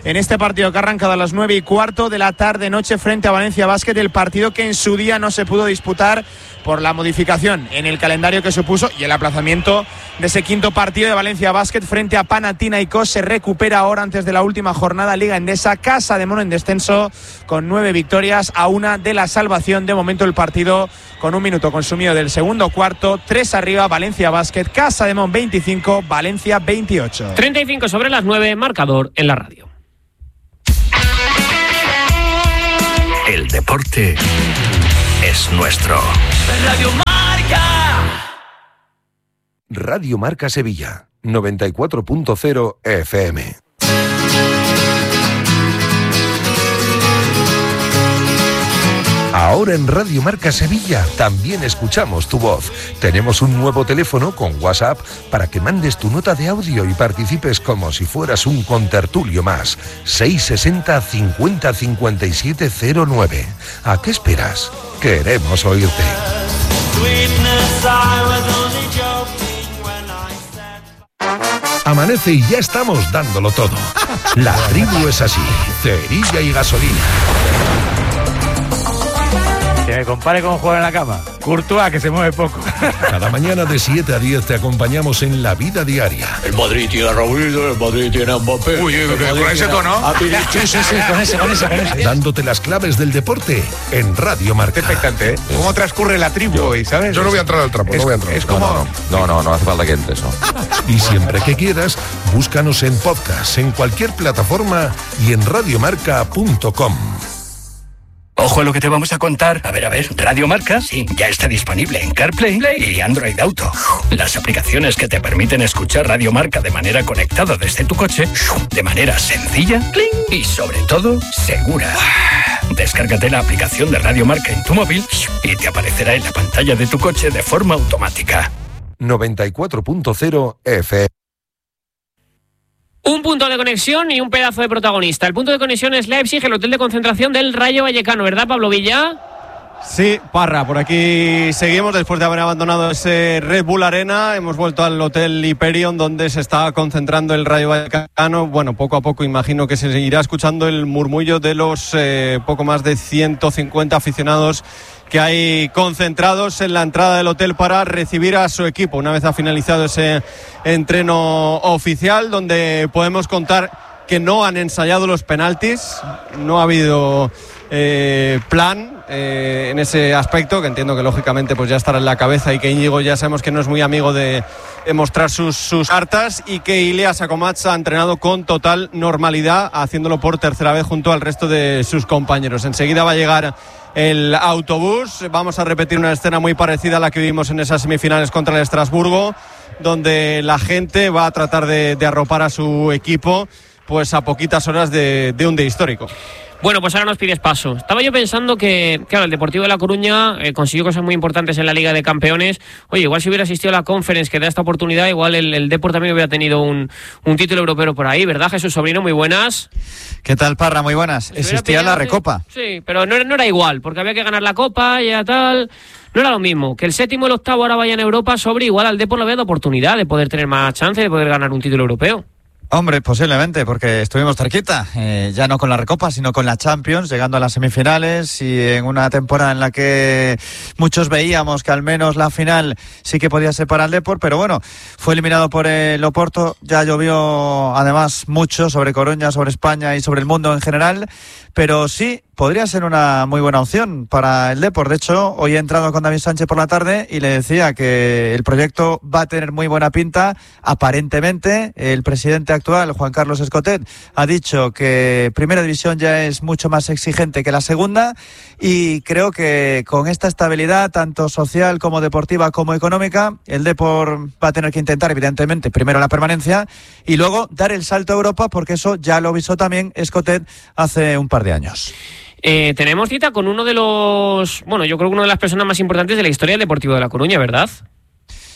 en este partido que ha arrancado a las nueve y cuarto de la tarde-noche frente a Valencia Basket, el partido que en su día no se pudo disputar por la modificación en el calendario que supuso y el aplazamiento de ese quinto partido de Valencia Basket frente a Panathinaikos. Se recupera ahora antes de la última jornada Liga Endesa, Casa de Mono en descenso con nueve victorias a una de la salvación. De momento el partido con un minuto consumido del segundo cuarto, tres arriba Valencia Basket, Casa de Mon veinticinco, Valencia veintiocho. treinta y cinco sobre las nueve, marcador en la radio. El deporte es nuestro. Radio Marca. Radio Marca Sevilla, noventa y cuatro punto cero F M. Ahora en Radio Marca Sevilla también escuchamos tu voz. Tenemos un nuevo teléfono con WhatsApp para que mandes tu nota de audio y participes como si fueras un contertulio más. seis sesenta cincuenta cincuenta y siete cero nueve. ¿A qué esperas? Queremos oírte. Amanece y ya estamos dándolo todo. La tribu es así, cerilla y gasolina. Que me compare con jugar en la cama. Courtois, que se mueve poco. Cada mañana de siete a diez te acompañamos en la vida diaria. El Madrid tiene a Raúl, el Madrid tiene a Mbappé. Uy, con ese tono. Sí, sí, sí, con ese, con ese, con ese. Dándote las claves del deporte en Radio Marca. Expectante, ¿eh? ¿Cómo transcurre la tribu hoy, sabes? Yo no voy a entrar al trapo, es, no voy a entrar. Es como... No, no, no, no hace falta que entres, ¿no? Y siempre que quieras, búscanos en podcast, en cualquier plataforma y en radiomarca punto com. Ojo a lo que te vamos a contar. A ver, a ver, Radio Marca, sí, ya está disponible en CarPlay y Android Auto. Las aplicaciones que te permiten escuchar Radio Marca de manera conectada desde tu coche, de manera sencilla y sobre todo segura. Descárgate la aplicación de Radio Marca en tu móvil y te aparecerá en la pantalla de tu coche de forma automática. noventa y cuatro punto cero F M. Un punto de conexión y un pedazo de protagonista. El punto de conexión es Leipzig, el hotel de concentración del Rayo Vallecano, ¿verdad, Pablo Villa? Sí, Parra, por aquí seguimos después de haber abandonado ese Red Bull Arena. Hemos vuelto al Hotel Hyperion, donde se está concentrando el Rayo Vallecano. Bueno, poco a poco imagino que se irá escuchando el murmullo de los eh, poco más de ciento cincuenta aficionados que hay concentrados en la entrada del hotel para recibir a su equipo una vez ha finalizado ese entreno oficial, donde podemos contar que no han ensayado los penaltis, no ha habido eh, plan eh, en ese aspecto, que entiendo que lógicamente pues ya estará en la cabeza, y que Íñigo ya sabemos que no es muy amigo de, de mostrar sus, sus cartas, y que Ilya Sakomats ha entrenado con total normalidad, haciéndolo por tercera vez junto al resto de sus compañeros. Enseguida va a llegar el autobús. Vamos a repetir una escena muy parecida a la que vimos en esas semifinales contra el Estrasburgo, donde la gente va a tratar de, de arropar a su equipo pues a poquitas horas de, de un día histórico. Bueno, pues ahora nos pides paso. Estaba yo pensando que, claro, el Deportivo de La Coruña eh, consiguió cosas muy importantes en la Liga de Campeones. Oye, igual si hubiera asistido a la Conference que da esta oportunidad, igual el, el Depor también hubiera tenido un, un título europeo por ahí, ¿verdad, Jesús Sobrino? Muy buenas. ¿Qué tal, Parra? Muy buenas. Existía la Recopa. Sí, pero no, no era igual, porque había que ganar la Copa y ya tal. No era lo mismo. Que el séptimo y el octavo ahora vayan a Europa sobre, igual al Depor le había dado oportunidad de poder tener más chance de poder ganar un título europeo. Hombre, posiblemente, porque estuvimos cerquita, eh, ya no con la Recopa, sino con la Champions, llegando a las semifinales, y en una temporada en la que muchos veíamos que al menos la final sí que podía ser para el Depor, pero bueno, fue eliminado por el Oporto. Ya llovió además mucho sobre Coruña, sobre España y sobre el mundo en general, pero sí podría ser una muy buena opción para el Depor. De hecho, hoy he entrado con David Sánchez por la tarde y le decía que el proyecto va a tener muy buena pinta. Aparentemente, el presidente actual, Juan Carlos Escotet, ha dicho que Primera División ya es mucho más exigente que la segunda, y creo que con esta estabilidad, tanto social como deportiva como económica, el Depor va a tener que intentar, evidentemente, primero la permanencia y luego dar el salto a Europa, porque eso ya lo avisó también Escotet hace un par de años. Eh, tenemos cita con uno de los, bueno, yo creo que una de las personas más importantes de la historia del Deportivo de La Coruña, ¿verdad?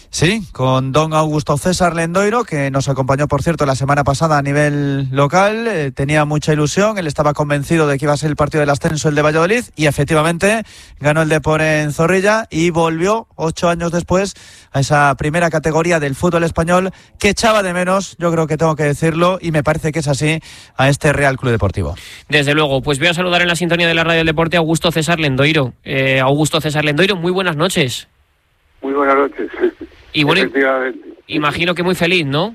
Sí, con don Augusto César Lendoiro, que nos acompañó, por cierto, la semana pasada a nivel local. Eh, tenía mucha ilusión, él estaba convencido de que iba a ser el partido del ascenso, el de Valladolid, y efectivamente ganó el Depor en Zorrilla y volvió ocho años después a esa primera categoría del fútbol español que echaba de menos, yo creo que tengo que decirlo, y me parece que es así, a este Real Club Deportivo. Desde luego, pues voy a saludar en la sintonía de la Radio del Deporte a Augusto César Lendoiro. Eh, Augusto César Lendoiro, muy buenas noches. Muy buenas noches. Y bueno, imagino que muy feliz, ¿no?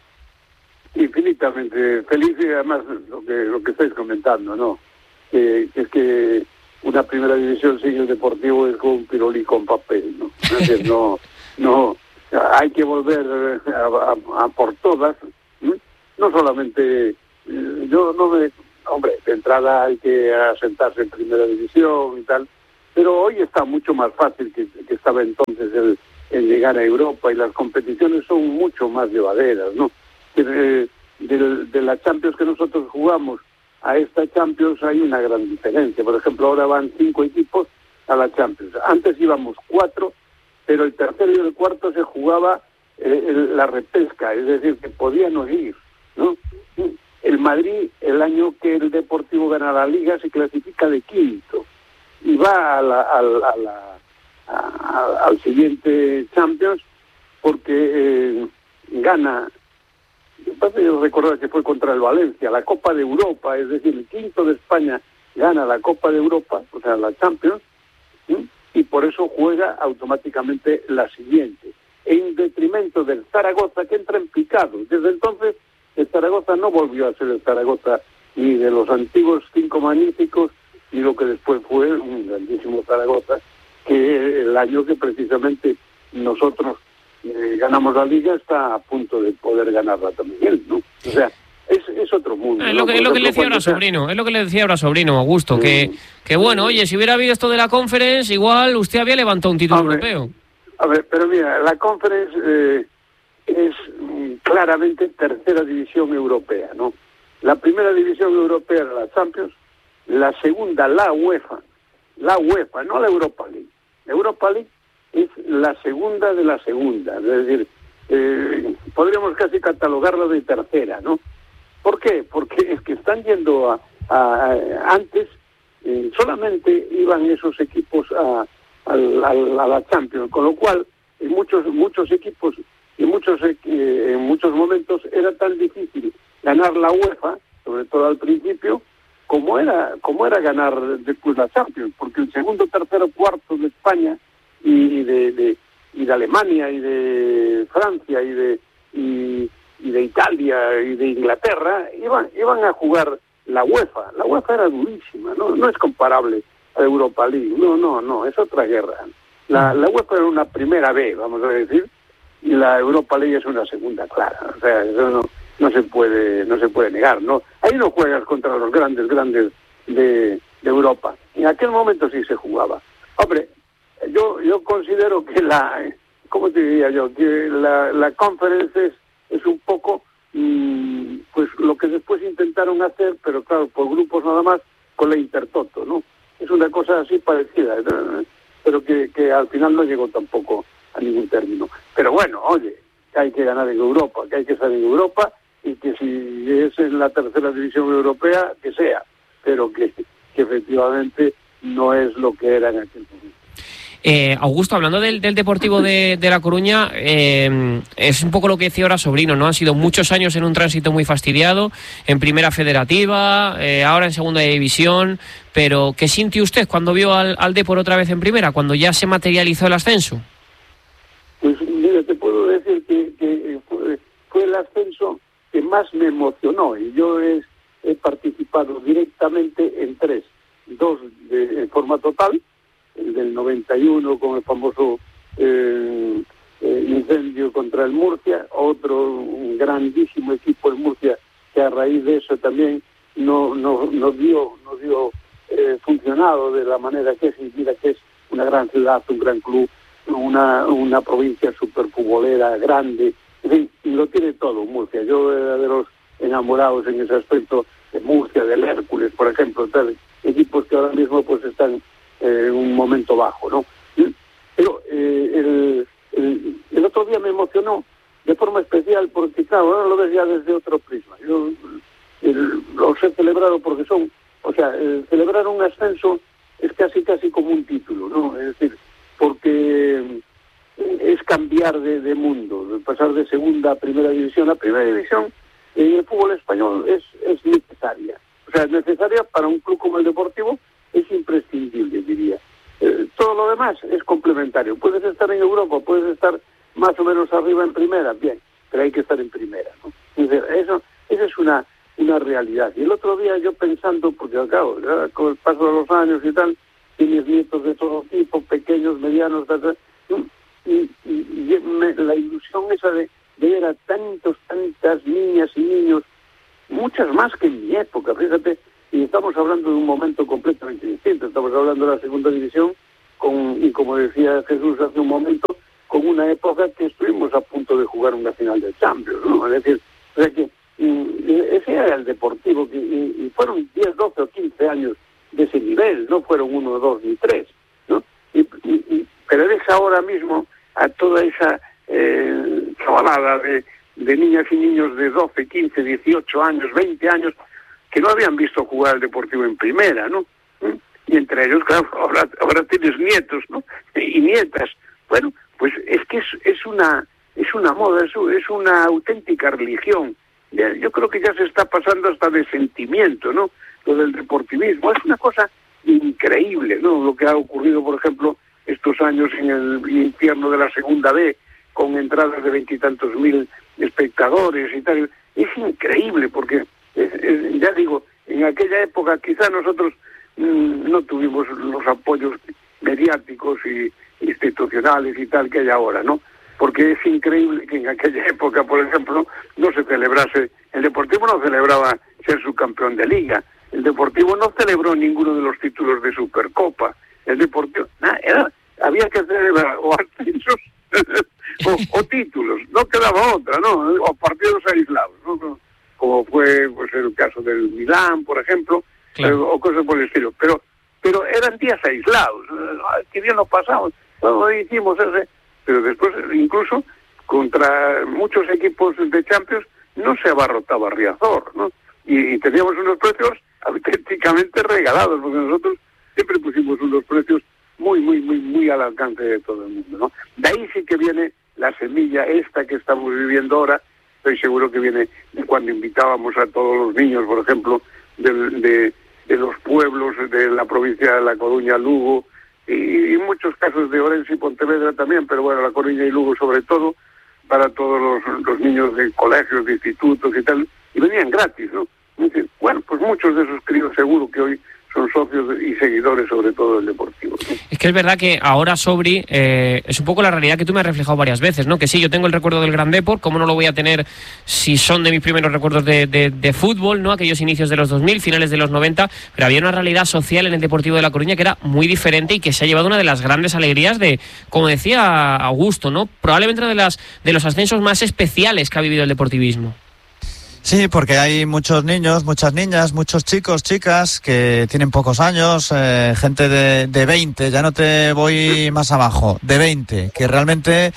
Infinitamente feliz, y además lo que lo que estáis comentando, ¿no? Que, que es que una primera división sin el Deportivo es como un pirulí con papel, ¿no? Es decir, no, no, hay que volver a, a, a por todas, ¿no? No solamente, yo no me, hombre, de entrada hay que asentarse en primera división y tal, pero hoy está mucho más fácil que, que estaba entonces el, el llegar a Europa, y las competiciones son mucho más llevaderas, ¿no? De, de, de la Champions que nosotros jugamos a esta Champions hay una gran diferencia. Por ejemplo, ahora van cinco equipos a la Champions. Antes íbamos cuatro, pero el tercero y el cuarto se jugaba eh, el, la repesca, es decir, que podían no ir, ¿no? El Madrid, el año que el Deportivo gana la Liga, se clasifica de quinto y va a la, a la, a la, a, al siguiente Champions porque eh, gana, yo recuerdo que fue contra el Valencia, la Copa de Europa, es decir, el quinto de España gana la Copa de Europa, o sea, la Champions, ¿sí? Y por eso juega automáticamente la siguiente, en detrimento del Zaragoza, que entra en picado. Desde entonces el Zaragoza no volvió a ser el Zaragoza ni de los antiguos cinco magníficos, y lo que después fue un grandísimo Zaragoza, que el año que precisamente nosotros eh, ganamos la Liga está a punto de poder ganarla también, ¿no? O sea, es, es otro mundo. Es lo que, ¿no? es lo que le decía ahora Sobrino, es lo que le decía ahora Sobrino, Augusto, mm. que, que bueno, oye, si hubiera habido esto de la Conference, igual usted había levantado un título Hombre, europeo. A ver, pero mira, la Conference eh, es mm, claramente tercera división europea, ¿no? La primera división europea era la Champions, la segunda la UEFA, la UEFA, no la Europa League. La Europa League es la segunda de la segunda, es decir, eh, podríamos casi catalogarla de tercera, ¿no? ¿Por qué? Porque es que están yendo a, a, a antes eh, solamente iban esos equipos a, a, a, a la Champions, con lo cual en muchos muchos equipos en muchos eh, en muchos momentos era tan difícil ganar la UEFA, sobre todo al principio, como era como era ganar después la Champions, porque el segundo, tercero, cuarto de España y de, de y de Alemania y de Francia y de y, y de Italia y de Inglaterra iban iban a jugar la UEFA. La UEFA era durísima, no no es comparable a Europa League, no no no es otra guerra. La la UEFA era una primera B, vamos a decir, y la Europa League es una segunda clara. O sea, eso no no se puede no se puede negar, no. Ahí no juegas contra los grandes grandes de, de Europa. En aquel momento sí se jugaba. Hombre, yo yo considero que la, ¿cómo te diría yo? Que la, la Conference es, es un poco mmm, pues lo que después intentaron hacer, pero claro, por grupos nada más, con la Intertoto, ¿no? Es una cosa así parecida, ¿no? Pero que, que al final no llegó tampoco a ningún término. Pero bueno, oye, que hay que ganar en Europa, que hay que estar en Europa, y que si es en la tercera división europea, que sea, pero que, que efectivamente no es lo que era en aquel momento. Eh, Augusto, hablando del, del Deportivo de, de La Coruña, eh, es un poco lo que decía ahora Sobrino, ¿no? Han sido muchos años en un tránsito muy fastidiado, en primera federativa, eh, ahora en segunda división, pero ¿qué sintió usted cuando vio al, al Depor otra vez en primera, cuando ya se materializó el ascenso? Pues mira, te puedo decir que, que fue, fue el ascenso que más me emocionó, y yo he, he participado directamente en tres, dos de, en forma total, el del noventa y uno con el famoso eh, eh, incendio contra el Murcia, otro un grandísimo equipo el Murcia que a raíz de eso también no no no dio no dio eh, funcionado de la manera que es, y mira que es una gran ciudad, un gran club, una una provincia super futbolera grande, en fin, y lo tiene todo Murcia. Yo era de los enamorados en ese aspecto de Murcia, del Hércules, por ejemplo, tal, equipos que ahora mismo pues están en eh, un momento bajo, ¿no? Pero eh, el, el, el otro ya desde otro prisma. Yo el, los he celebrado porque son, o sea, el celebrar un ascenso es casi casi como un título, ¿no? Es decir, porque es cambiar de, de mundo, de pasar de segunda a primera división. La primera división en el fútbol español es, es necesaria. O sea, es necesaria para un club como el Deportivo, es imprescindible, diría. Eh, todo lo demás es complementario. Puedes estar en Europa, puedes estar más o menos arriba en primera, bien, pero hay que estar en primera, ¿no? Entonces, eso, esa es una, una realidad. Y el otro día yo pensando, porque acabo, ¿verdad? Con el paso de los años y tal, tienes nietos de todo tipo, pequeños, medianos, tal, tal, y, y, y me, la ilusión esa de, de ver a tantos, tantas niñas y niños, muchas más que en mi época, fíjate, y estamos hablando de un momento completamente distinto, estamos hablando de la segunda división, con, y como decía Jesús hace un momento, con una época que estuvimos a punto de jugar una final del Champions, ¿no? Es decir, o sea que y, ese era el Deportivo, que, y, y fueron diez, doce o quince años de ese nivel, no fueron uno, dos ni tres, ¿no? Y, y, y, pero es ahora mismo a toda esa eh, chavalada de, de niñas y niños de doce, quince, dieciocho años, veinte años, que no habían visto jugar al Deportivo en primera, ¿no? Y entre ellos, claro, ahora, ahora tienes nietos, ¿no? Y nietas. Bueno, pues es que es, es una es una moda, es, es una auténtica religión. Yo creo que ya se está pasando hasta de sentimiento, ¿no? Lo del deportivismo. Es una cosa increíble, ¿no? Lo que ha ocurrido, por ejemplo, estos años en el infierno de la Segunda B, con entradas de veintitantos mil espectadores y tal. Es increíble, porque, es, es, ya digo, en aquella época quizá nosotros mmm, no tuvimos los apoyos mediáticos y institucionales y tal que hay ahora, ¿no? Porque es increíble que en aquella época, por ejemplo, no se celebrase, el Deportivo no celebraba ser subcampeón de Liga, el Deportivo no celebró ninguno de los títulos de Supercopa, el Deportivo, nada, era, había que celebrar o ascensos o, o títulos, no quedaba otra, ¿no? O partidos aislados, ¿no? Como fue pues el caso del Milán, por ejemplo, claro. O cosas por el estilo, pero pero eran días aislados, que bien lo pasamos, no hicimos ese, pero después incluso contra muchos equipos de Champions no se abarrotaba Riazor, ¿no? Y, y teníamos unos precios auténticamente regalados, porque nosotros siempre pusimos unos precios muy, muy, muy, muy al alcance de todo el mundo, ¿no? De ahí sí que viene la semilla esta que estamos viviendo ahora. Estoy seguro que viene de cuando invitábamos a todos los niños, por ejemplo, de, de, de los pueblos de la provincia de La Coruña, Lugo, y, y muchos casos de Orense y Pontevedra también, pero bueno, La Coruña y Lugo sobre todo, para todos los, los niños de colegios, de institutos y tal, y venían gratis, ¿no? Entonces, bueno, pues muchos de esos críos seguro que hoy son socios y seguidores sobre todo del Deportivo, ¿no? Es que es verdad que ahora, Sobri, eh, es un poco la realidad que tú me has reflejado varias veces, ¿no? Que sí, yo tengo el recuerdo del Gran Depor, ¿cómo no lo voy a tener si son de mis primeros recuerdos de, de, de fútbol, ¿no? Aquellos inicios de los dos mil, finales de los noventa, pero había una realidad social en el Deportivo de La Coruña que era muy diferente y que se ha llevado una de las grandes alegrías de, como decía Augusto, ¿no? Probablemente una de, las, de los ascensos más especiales que ha vivido el deportivismo. Sí, porque hay muchos niños, muchas niñas, muchos chicos, chicas que tienen pocos años, eh, gente de, de veinte, ya no te voy más abajo, de veinte, que realmente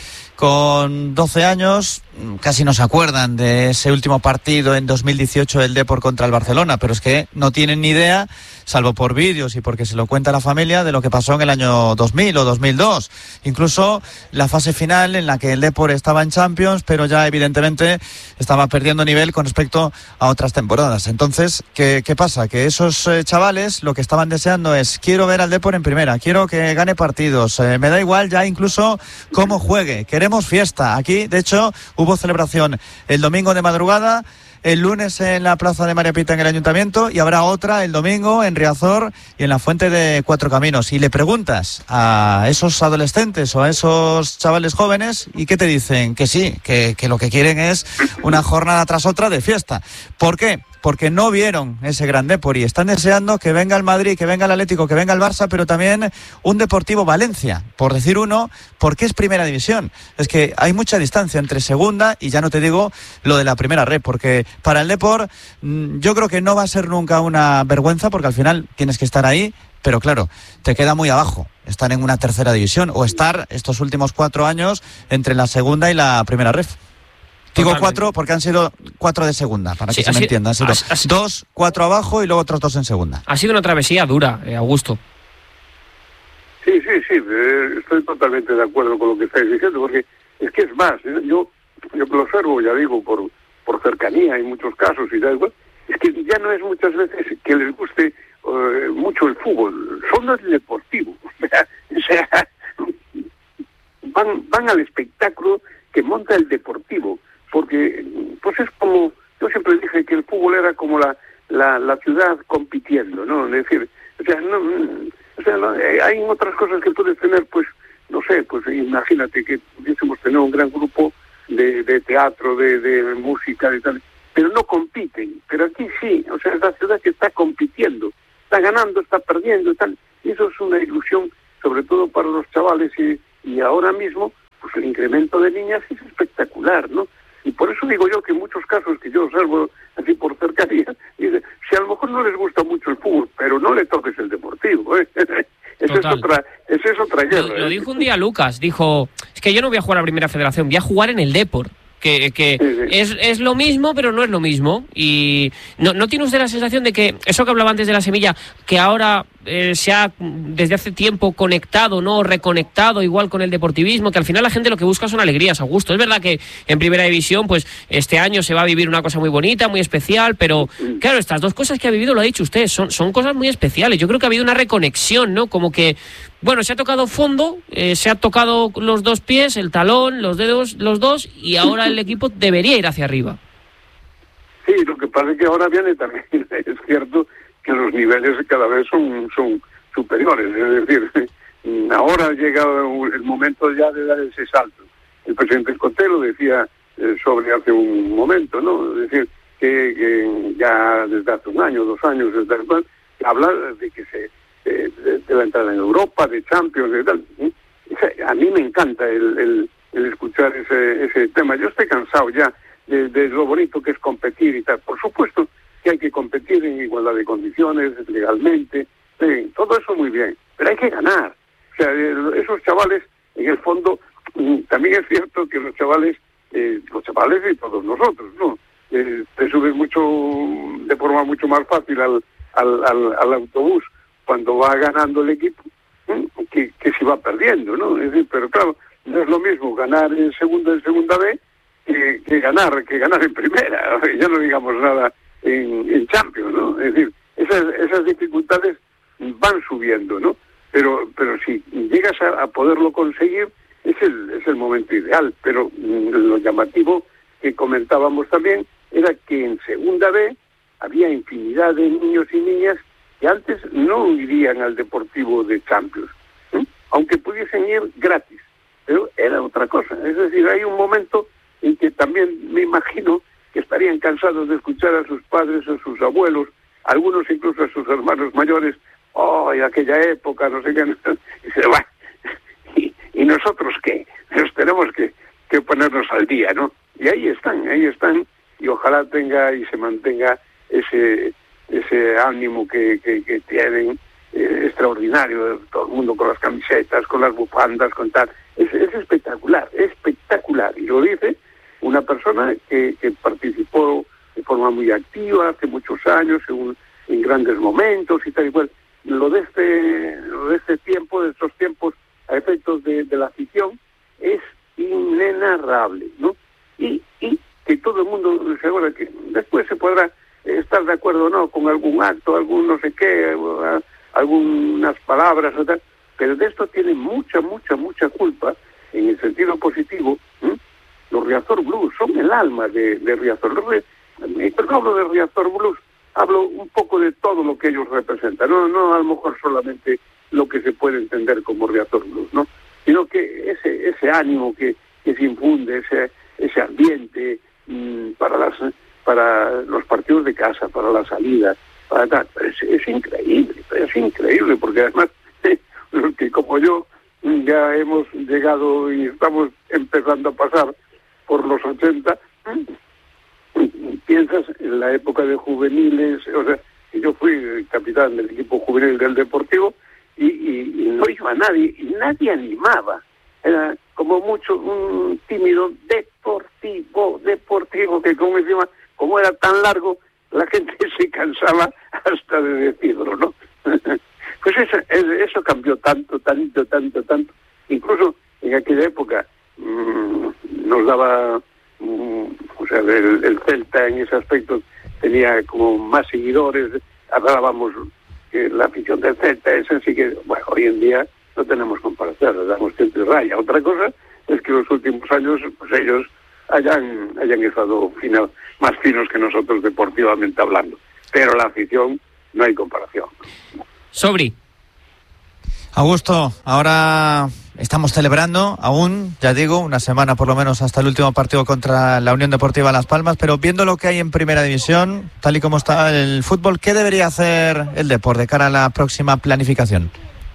con doce años casi no se acuerdan de ese último partido en dos mil dieciocho del Depor contra el Barcelona, pero es que no tienen ni idea, salvo por vídeos y porque se lo cuenta la familia, de lo que pasó en el año dos mil o dos mil dos. Incluso la fase final en la que el Depor estaba en Champions, pero ya evidentemente estaba perdiendo nivel con respecto a otras temporadas. Entonces, ¿qué, qué pasa? Que esos eh, chavales lo que estaban deseando es: quiero ver al Depor en primera, quiero que gane partidos, eh, me da igual ya incluso cómo juegue, queremos fiesta. Aquí, de hecho, hubo celebración el domingo de madrugada, el lunes en la plaza de María Pita en el Ayuntamiento, y habrá otra el domingo en Riazor y en la Fuente de Cuatro Caminos. Y le preguntas a esos adolescentes o a esos chavales jóvenes, ¿y qué te dicen? Que sí, que, que lo que quieren es una jornada tras otra de fiesta. ¿Por qué? Porque no vieron ese gran Depor y están deseando que venga el Madrid, que venga el Atlético, que venga el Barça, pero también un Deportivo Valencia, por decir uno, porque es primera división. Es que hay mucha distancia entre segunda y ya no te digo lo de la primera red, porque para el Depor yo creo que no va a ser nunca una vergüenza, porque al final tienes que estar ahí, pero claro, te queda muy abajo estar en una tercera división o estar estos últimos cuatro años entre la segunda y la primera red. Digo cuatro porque han sido cuatro de segunda, para Sí, que se me así- entienda. Han sido así- así- dos, cuatro abajo y luego otros dos en segunda. Ha sido una travesía dura, eh, Augusto. Sí, sí, sí, eh, estoy totalmente de acuerdo con lo que estáis diciendo, porque es que es más, ¿eh? yo, yo que lo observo, ya digo, por, por cercanía en muchos casos y tal, igual, es que ya no es muchas veces que les guste eh, mucho el fútbol, son los deportivos, o sea, o sea van, van al espectáculo que monta el deportivo, porque pues es como, yo siempre dije que el fútbol era como la, la, la ciudad compitiendo, ¿no? Es decir, o sea, no, o sea, no, eh, hay otras cosas que puedes tener, pues, no sé, pues imagínate que pudiésemos tener un gran grupo de, de teatro, de, de música, de tal, pero no compiten, pero aquí sí, o sea, es la ciudad que está compitiendo, está ganando, está perdiendo y tal, y eso es una ilusión, sobre todo para los chavales, y, y ahora mismo, pues el incremento de niñas es espectacular, ¿no? Y por eso digo yo que en muchos casos que yo observo así por cercanía, dice, si a lo mejor no les gusta mucho el fútbol, pero no le toques el deportivo, ¿eh? Esa es otra, esa es otra guerra. Lo, lo ¿eh? dijo un día Lucas, dijo, es que yo no voy a jugar a la Primera Federación, voy a jugar en el Depor. Que, que Sí, sí. Es, es lo mismo, pero no es lo mismo. Y no, ¿no tiene usted la sensación de que eso que hablaba antes de la semilla, que ahora eh, se ha desde hace tiempo conectado, ¿no? Reconectado igual con el deportivismo, que al final la gente lo que busca son alegrías, Augusto? Es verdad que en Primera División, pues este año se va a vivir una cosa muy bonita, muy especial, pero claro, estas dos cosas que ha vivido, lo ha dicho usted, son, son cosas muy especiales. Yo creo que ha habido una reconexión, ¿no? Como que, bueno, se ha tocado fondo, eh, se ha tocado los dos pies, el talón, los dedos, los dos, y ahora el equipo debería ir hacia arriba. Sí, lo que pasa es que ahora viene también, es cierto que los niveles cada vez son, son superiores, es decir, ahora ha llegado el momento ya de dar ese salto. El presidente Escoté lo decía eh, sobre hace un momento, ¿no? Es decir, que, que ya desde hace un año, dos años, desde el cual habla de que se eh, de, de la entrada en Europa, de Champions, de tal. ¿Sí? A mí me encanta el, el, el escuchar ese, ese tema. Yo estoy cansado ya de, de lo bonito que es competir y tal. Por supuesto que hay que competir en igualdad de condiciones, legalmente, sí, todo eso muy bien, pero hay que ganar. O sea, esos chavales, en el fondo, también es cierto que los chavales, eh, los chavales y todos nosotros, ¿no? Eh, te subes mucho, de forma mucho más fácil al, al, al, al autobús cuando va ganando el equipo, ¿eh? que, que si va perdiendo, ¿no? Es decir, pero claro, no es lo mismo ganar en segunda en segunda B que, que ganar que ganar en primera, ya no digamos nada en, en Champions, ¿no? Es decir, esas, esas dificultades van subiendo, ¿no? Pero pero si llegas a, a poderlo conseguir, es el, es el momento ideal. Pero mm, lo llamativo que comentábamos también era que en segunda B había infinidad de niños y niñas que antes no irían al Deportivo de Champions, ¿eh? Aunque pudiesen ir gratis, pero era otra cosa. Es decir, hay un momento en que también me imagino que estarían cansados de escuchar a sus padres, a sus abuelos, algunos incluso a sus hermanos mayores, ¡oh, en aquella época, no sé qué! Y, dice, bueno, ¿y, ¿y nosotros qué? Nos tenemos que, que ponernos al día, ¿no? Y ahí están, ahí están, y ojalá tenga y se mantenga ese ese ánimo que, que, que tienen, eh, extraordinario, todo el mundo con las camisetas, con las bufandas, con tal. Es, es espectacular, espectacular. Y lo dice una persona que, que participó de forma muy activa hace muchos años, en, en grandes momentos y tal y cual. Lo de este, lo de este tiempo, de estos tiempos a efectos de, de la afición, es inenarrable, ¿no? Y, y que todo el mundo se acuerda que después se podrá estar de acuerdo o no con algún acto, algún no sé qué, algunas palabras o tal, pero de esto tiene mucha, mucha, mucha culpa, en el sentido positivo, ¿eh? Los Riazor Blues son el alma de, de Riazor. Pero no hablo de Riazor Blues, hablo un poco de todo lo que ellos representan, no, no a lo mejor solamente lo que se puede entender como Riazor Blues, ¿no? Sino que ese ese ánimo que, que se infunde, ese ese ambiente mmm, para las para los partidos de casa, para la salida, para tal, es, es increíble, es increíble, porque además los que como yo ya hemos llegado y estamos empezando a pasar por los ochenta, piensas en la época de juveniles, o sea, yo fui capitán del equipo juvenil del Deportivo y, y, y no iba a nadie, y nadie animaba, era como mucho un tímido Deportivo. deportivo, deportivo, que como encima, como era tan largo, la gente se cansaba hasta de decirlo, ¿no? Pues eso, eso cambió tanto, tanto, tanto, tanto. Incluso en aquella época mmm, nos daba, mmm, o sea, el, el Celta en ese aspecto tenía como más seguidores, hablábamos que la afición del Celta es así que, bueno, hoy en día no tenemos comparación, le damos tiempo y raya. Otra cosa es que los últimos años, pues ellos hayan, hayan estado fino, más finos que nosotros deportivamente hablando. Pero la afición no hay comparación. Sobri. Augusto, ahora estamos celebrando aún, ya digo, una semana por lo menos hasta el último partido contra la Unión Deportiva Las Palmas, pero viendo lo que hay en Primera División, tal y como está el fútbol, ¿qué debería hacer el Depor de cara a la próxima planificación?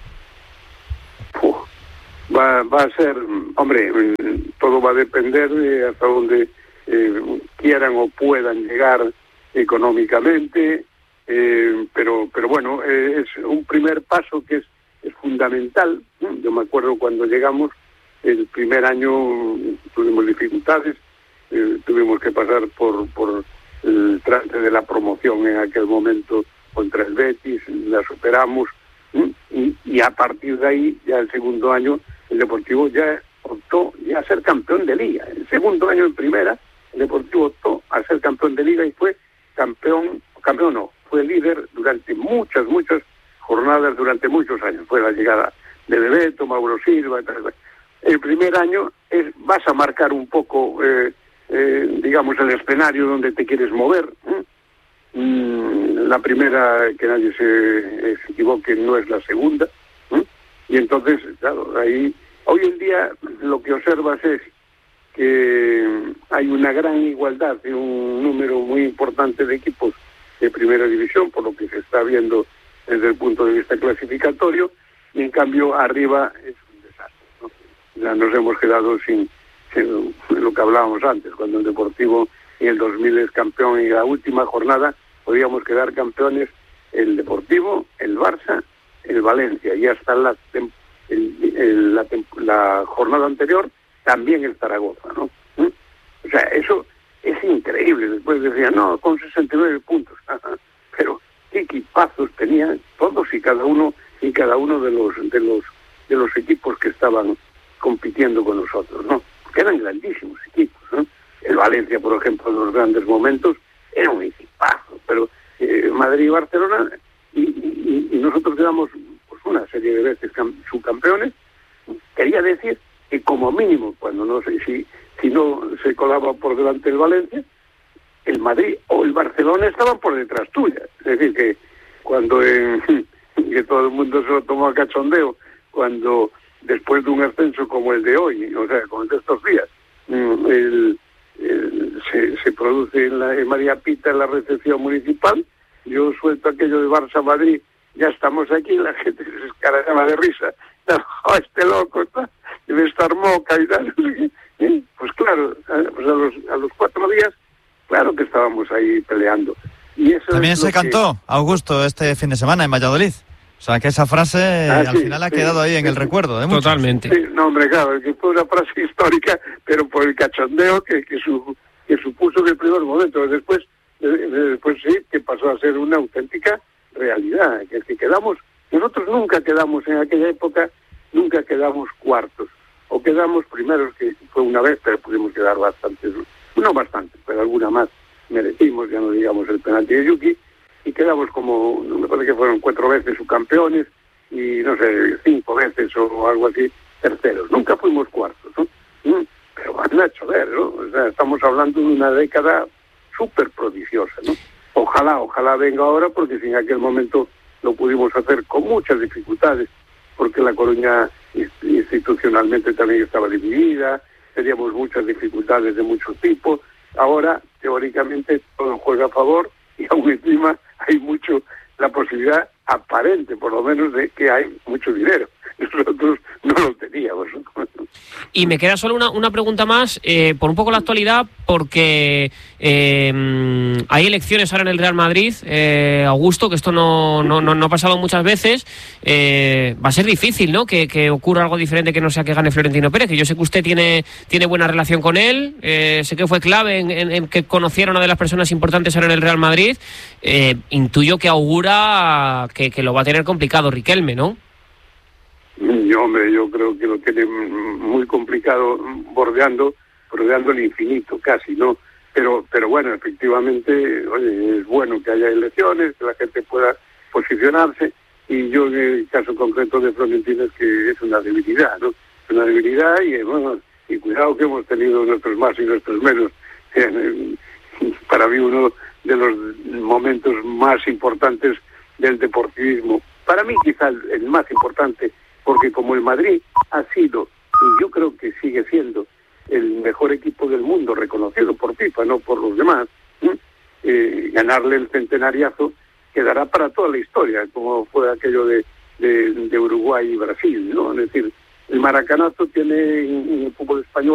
Uf, va, va a ser, hombre, todo va a depender de hasta donde eh, quieran o puedan llegar económicamente, eh, pero, pero bueno, eh, es un primer paso que es es fundamental. Yo me acuerdo cuando llegamos, el primer año tuvimos dificultades, eh, tuvimos que pasar por, por el trance de la promoción en aquel momento contra el Betis, la superamos, y, y a partir de ahí, ya el segundo año, el Deportivo ya optó ya a ser campeón de Liga. El segundo año en primera, el Deportivo optó a ser campeón de Liga y fue campeón, campeón no, fue líder durante muchas, muchas jornadas durante muchos años. Fue la llegada de Bebeto, Mauro Silva, etcétera. El primer año es, vas a marcar un poco, eh, eh, digamos, el escenario donde te quieres mover. ¿eh? Mm, la primera, que nadie se, se equivoque, no es la segunda. ¿eh? Y entonces, claro, ahí, hoy en día lo que observas es que hay una gran igualdad de un número muy importante de equipos de Primera División, por lo que se está viendo desde el punto de vista clasificatorio, y en cambio arriba es un desastre, ¿no? Ya nos hemos quedado sin, sin lo que hablábamos antes, cuando el Deportivo en el dos mil es campeón y la última jornada podíamos quedar campeones el Deportivo, el Barça, el Valencia, y hasta la, el, el, la, la jornada anterior también el Zaragoza, ¿no? ¿Mm? O sea, eso es increíble. Después decían, no, con sesenta y nueve puntos, pero qué equipazos tenían todos y cada uno y cada uno de los de los de los equipos que estaban compitiendo con nosotros, ¿no? Porque eran grandísimos equipos, ¿no? El Valencia, por ejemplo, en los grandes momentos era un equipazo, pero eh, Madrid y Barcelona y, y, y nosotros quedamos pues una serie de veces cam- subcampeones. Quería decir que como mínimo, cuando no sé si si no se colaba por delante el Valencia, el Madrid o el Barcelona estaban por detrás tuya. Es decir, que cuando en, que todo el mundo se lo tomó a cachondeo, cuando después de un ascenso como el de hoy, o sea, como el de estos días, el, el, se, se produce en, la, en María Pita en la recepción municipal, yo suelto aquello de Barça-Madrid, ya estamos aquí, la gente se escarallaba de risa, oh, este loco está, debe estar moca y tal. Pues claro, pues a, los, a los cuatro días, claro que estábamos ahí peleando. Y eso también se cantó, que... Augusto, este fin de semana en Valladolid. O sea, que esa frase ah, al sí, final ha sí, quedado ahí sí, en el sí, recuerdo de muchos. Totalmente. Sí, no, hombre, claro, que fue una frase histórica, pero por el cachondeo que, que, su, que supuso en el primer momento. Después, después sí, que pasó a ser una auténtica realidad. Que, que quedamos, nosotros nunca quedamos en aquella época, nunca quedamos cuartos. O quedamos primeros, que fue una vez, pero pudimos quedar bastantes, no bastante, pero alguna más merecimos, ya no digamos el penalti de Yuki, y quedamos como, me parece que fueron cuatro veces subcampeones, y no sé, cinco veces o algo así, terceros. Nunca fuimos cuartos, ¿no? Pero van a chover, ¿no? O sea, estamos hablando de una década súper prodigiosa, ¿no? Ojalá, ojalá venga ahora, porque si en aquel momento lo pudimos hacer con muchas dificultades, porque La Coruña institucionalmente también estaba dividida, teníamos muchas dificultades de muchos tipos. Ahora, teóricamente, todo juega a favor y aún encima hay mucho la posibilidad aparente, por lo menos, de que hay mucho dinero. nosotros no lo teníamos. Y me queda solo una, una pregunta más, eh, por un poco la actualidad, porque eh, hay elecciones ahora en el Real Madrid, eh, Augusto, que esto no, no, no, no ha pasado muchas veces. Eh, va a ser difícil, ¿no?, que, que ocurra algo diferente que no sea que gane Florentino Pérez, que yo sé que usted tiene, tiene buena relación con él, eh, sé que fue clave en, en, en que conociera a una de las personas importantes ahora en el Real Madrid. Eh, intuyo que augura que, que lo va a tener complicado Riquelme, ¿no? Yo, hombre, yo creo que lo tiene muy complicado, bordeando, bordeando el infinito casi, ¿no? Pero, pero bueno, efectivamente, oye, es bueno que haya elecciones, que la gente pueda posicionarse, y yo en el caso concreto de Florentino es que es una debilidad, ¿no? Es una debilidad y, bueno, y cuidado que hemos tenido nuestros más y nuestros menos. Para mí uno de los momentos más importantes del deportivismo, para mí quizás el más importante, porque como el Madrid ha sido, y yo creo que sigue siendo, el mejor equipo del mundo, reconocido por FIFA, no por los demás, ¿eh? Eh, ganarle el centenariazo quedará para toda la historia, como fue aquello de, de, de Uruguay y Brasil, ¿no? Es decir, el maracanazo tiene en el fútbol español